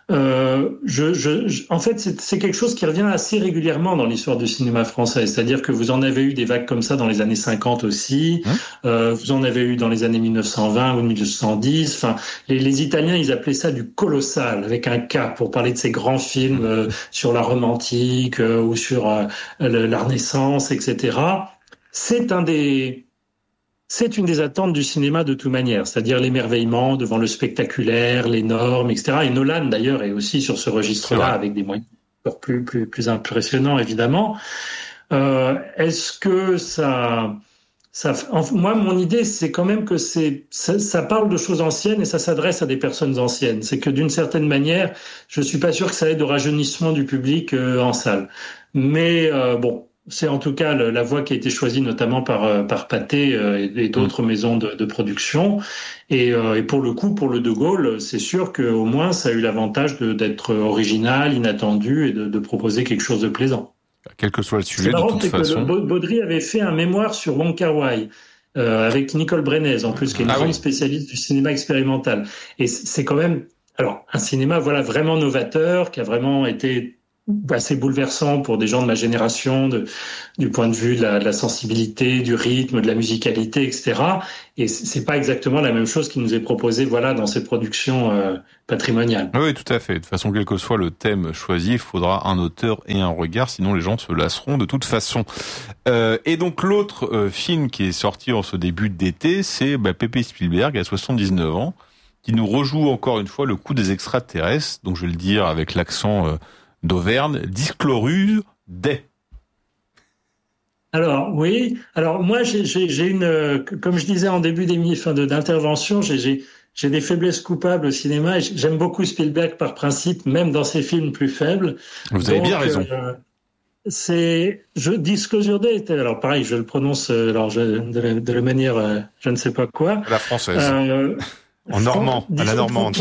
Euh, je, je, je, en fait, c'est, c'est quelque chose qui revient assez régulièrement dans l'histoire du cinéma français. C'est-à-dire que vous en avez eu des vagues comme ça dans les années cinquante aussi. Hein euh, vous en avez eu dans les années mille neuf cent vingt ou mille neuf cent dix. Enfin, les, les Italiens, ils appelaient ça du colossal avec un K pour parler de ces grands films euh, sur la Rome antique euh, ou sur euh, le, la Renaissance, et cetera. C'est un des c'est une des attentes du cinéma de toute manière, c'est-à-dire l'émerveillement devant le spectaculaire, les normes, et cetera. Et Nolan, d'ailleurs, est aussi sur ce registre-là, avec des moyens encore plus, plus, plus impressionnants, évidemment. Euh, est-ce que ça... Ça, moi, mon idée, c'est quand même que c'est, ça, ça parle de choses anciennes et ça s'adresse à des personnes anciennes. C'est que d'une certaine manière, je suis pas sûr que ça aide au rajeunissement du public euh, en salle. Mais euh, bon, c'est en tout cas le, la voie qui a été choisie notamment par euh, par Pathé euh, et, et d'autres mmh. maisons de, de production. Et, euh, et pour le coup, pour le De Gaulle, c'est sûr qu'au moins ça a eu l'avantage de, d'être original, inattendu et de, de proposer quelque chose de plaisant. Quel que soit le sujet, de toute façon. Que Baudry avait fait un mémoire sur Wong Kar-wai euh, avec Nicole Brenes, en plus, qui est une ah grande oui. spécialiste du cinéma expérimental. Et c'est quand même, alors, un cinéma, voilà, vraiment novateur, qui a vraiment été assez bouleversant pour des gens de ma génération, de, du point de vue de la, de la sensibilité, du rythme, de la musicalité, et cetera. Et c'est pas exactement la même chose qui nous est proposée, voilà, dans cette production euh, patrimoniale. Oui, tout à fait. De toute façon, quel que soit le thème choisi, il faudra un auteur et un regard, sinon les gens se lasseront de toute façon. Euh, et donc l'autre euh, film qui est sorti en ce début d'été, c'est bah, Pépé Spielberg à soixante-dix-neuf ans, qui nous rejoue encore une fois le coup des extraterrestres. Donc je vais le dire avec l'accent euh, d'Auvergne, Disclorus Day. Alors oui, alors moi j'ai, j'ai, j'ai une, comme je disais en début d'émission, de, d'intervention, j'ai, j'ai, j'ai des faiblesses coupables au cinéma. Et j'aime beaucoup Spielberg par principe, même dans ses films plus faibles. Vous avez Donc, bien raison. Euh, c'est, je, Disclosure Day, alors pareil, je le prononce, alors je, de, la, de la manière, euh, je ne sais pas quoi. À la française. Euh, en normand, à la normande.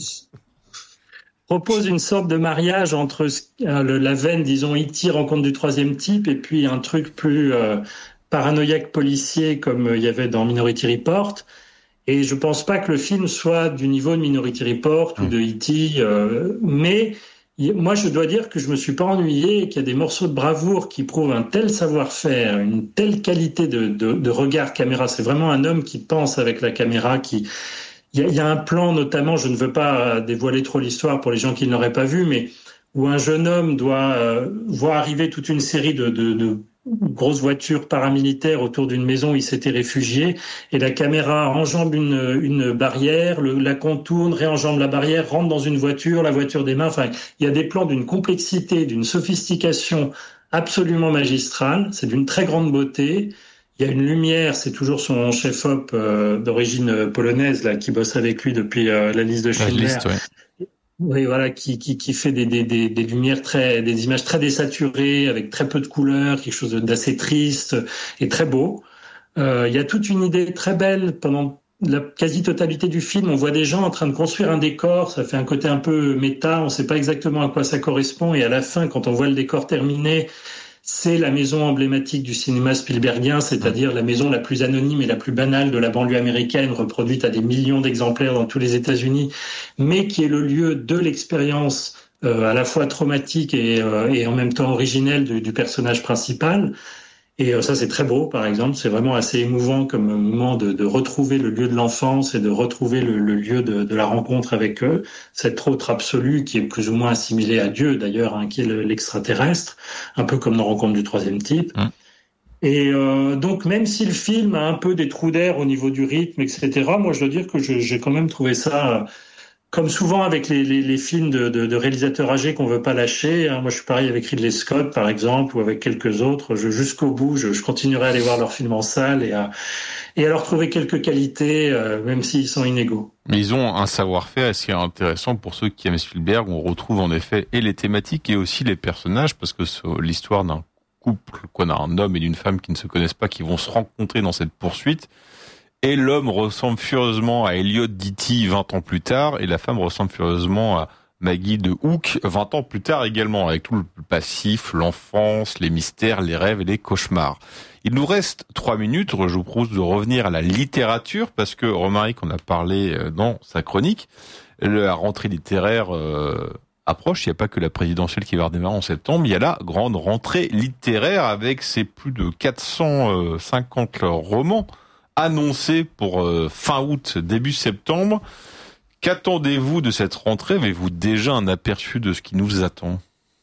Propose une sorte de mariage entre euh, le, la veine, disons, E T rencontre du troisième type, et puis un truc plus euh, paranoïaque policier comme il euh, y avait dans Minority Report. Et je pense pas que le film soit du niveau de Minority Report mmh. ou de E T, euh, mais y, moi je dois dire que je me suis pas ennuyé et qu'il y a des morceaux de bravoure qui prouvent un tel savoir-faire, une telle qualité de, de, de regard caméra. C'est vraiment un homme qui pense avec la caméra, qui Il y, a, il y a un plan notamment, je ne veux pas dévoiler trop l'histoire pour les gens qui ne l'auraient pas vu, mais où un jeune homme doit euh, voir arriver toute une série de, de, de grosses voitures paramilitaires autour d'une maison où il s'était réfugié, et la caméra enjambe une, une barrière, le, la contourne, réenjambe la barrière, rentre dans une voiture, la voiture démarre. Enfin, il y a des plans d'une complexité, d'une sophistication absolument magistrale. C'est d'une très grande beauté. Il y a une lumière, c'est toujours son chef-op euh, d'origine polonaise là qui bosse avec lui depuis euh, la liste de Schindler. La liste, ouais. Oui, voilà, qui qui qui fait des des des des lumières très, des images très désaturées avec très peu de couleurs, quelque chose d'assez triste et très beau. Euh, il y a toute une idée très belle pendant la quasi-totalité du film. On voit des gens en train de construire un décor, ça fait un côté un peu méta, on ne sait pas exactement à quoi ça correspond, et à la fin, quand on voit le décor terminé, c'est la maison emblématique du cinéma Spielbergien, c'est-à-dire la maison la plus anonyme et la plus banale de la banlieue américaine, reproduite à des millions d'exemplaires dans tous les États-Unis, mais qui est le lieu de l'expérience euh, à la fois traumatique et, euh, et en même temps originelle du, du personnage principal. Et euh, ça, c'est très beau, par exemple. C'est vraiment assez émouvant comme moment de, de retrouver le lieu de l'enfance et de retrouver le, le lieu de, de la rencontre avec eux. Cet autre absolu qui est plus ou moins assimilé à Dieu, d'ailleurs, hein, qui est le, l'extraterrestre, un peu comme dans Rencontre du troisième type. Mmh. Et euh, donc, même si le film a un peu des trous d'air au niveau du rythme, et cetera, moi, je dois dire que je, j'ai quand même trouvé ça... Comme souvent avec les, les, les films de, de, de réalisateurs âgés qu'on veut pas lâcher, hein. Moi je suis pareil avec Ridley Scott par exemple, ou avec quelques autres. Je, jusqu'au bout, je, je continuerai à aller voir leurs films en salle et à, et à leur trouver quelques qualités, euh, même s'ils sont inégaux. Mais ils ont un savoir-faire assez intéressant pour ceux qui aiment Spielberg. On retrouve en effet et les thématiques et aussi les personnages, parce que c'est l'histoire d'un couple, qu'on a un homme et une femme qui ne se connaissent pas, qui vont se rencontrer dans cette poursuite. Et l'homme ressemble furieusement à Elliot Ditty vingt ans plus tard, et la femme ressemble furieusement à Maggie de Hook vingt ans plus tard également, avec tout le passif, l'enfance, les mystères, les rêves et les cauchemars. Il nous reste trois minutes, je vous propose de revenir à la littérature, parce que Romaric en a parlé dans sa chronique, la rentrée littéraire euh, approche, il n'y a pas que la présidentielle qui va redémarrer en septembre, il y a la grande rentrée littéraire avec ses plus de quatre cent cinquante romans annoncé pour euh, fin août, début septembre. Qu'attendez-vous de cette rentrée ? Avez-vous déjà un aperçu de ce qui nous attend ?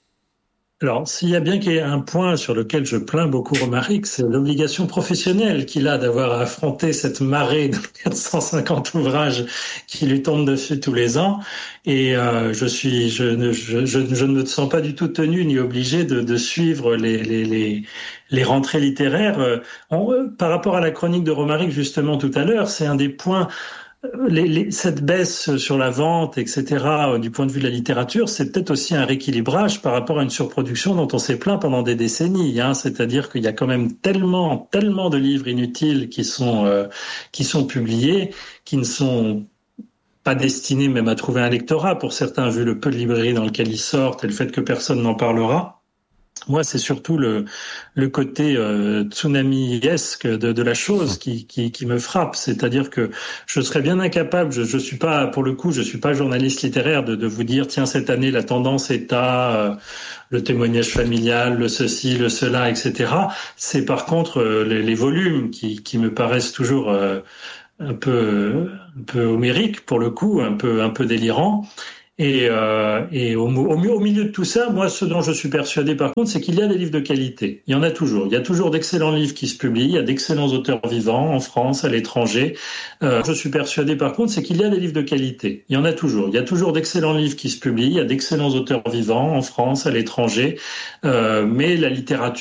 Alors, s'il y a bien qu'il y ait un point sur lequel je plains beaucoup Romaric, c'est l'obligation professionnelle qu'il a d'avoir à affronter cette marée de quatre cent cinquante ouvrages qui lui tombent dessus tous les ans. Et euh, je suis, je ne, je, je, je ne me sens pas du tout tenu ni obligé de, de suivre les, les, les, les rentrées littéraires. On, par rapport à la chronique de Romaric justement tout à l'heure, c'est un des points. Les, les, cette baisse sur la vente, et cetera, du point de vue de la littérature, c'est peut-être aussi un rééquilibrage par rapport à une surproduction dont on s'est plaint pendant des décennies. Hein. C'est-à-dire qu'il y a quand même tellement, tellement de livres inutiles qui sont euh, qui sont publiés, qui ne sont pas destinés même à trouver un lectorat pour certains, vu le peu de librairies dans lequel ils sortent et le fait que personne n'en parlera. Moi, c'est surtout le le côté euh, tsunami-esque de, de la chose qui, qui qui me frappe. C'est-à-dire que je serais bien incapable. Je je suis pas, pour le coup, je suis pas journaliste littéraire de de vous dire tiens, cette année la tendance est à euh, le témoignage familial, le ceci, le cela, et cetera. C'est par contre euh, les, les volumes qui qui me paraissent toujours euh, un peu un peu homériques pour le coup, un peu un peu délirants. Et, euh, et au, au, au milieu de tout ça, moi, ce dont je suis persuadé, par contre, c'est qu'il y a des livres de qualité. Il y en a toujours. Il y a toujours d'excellents livres qui se publient. Il y a d'excellents auteurs vivants en France, à l'étranger. Euh, je suis persuadé, par contre, c'est qu'il y a des livres de qualité. Il y en a toujours. Il y a toujours d'excellents livres qui se publient. Il y a d'excellents auteurs vivants en France, à l'étranger. Euh, mais la littérature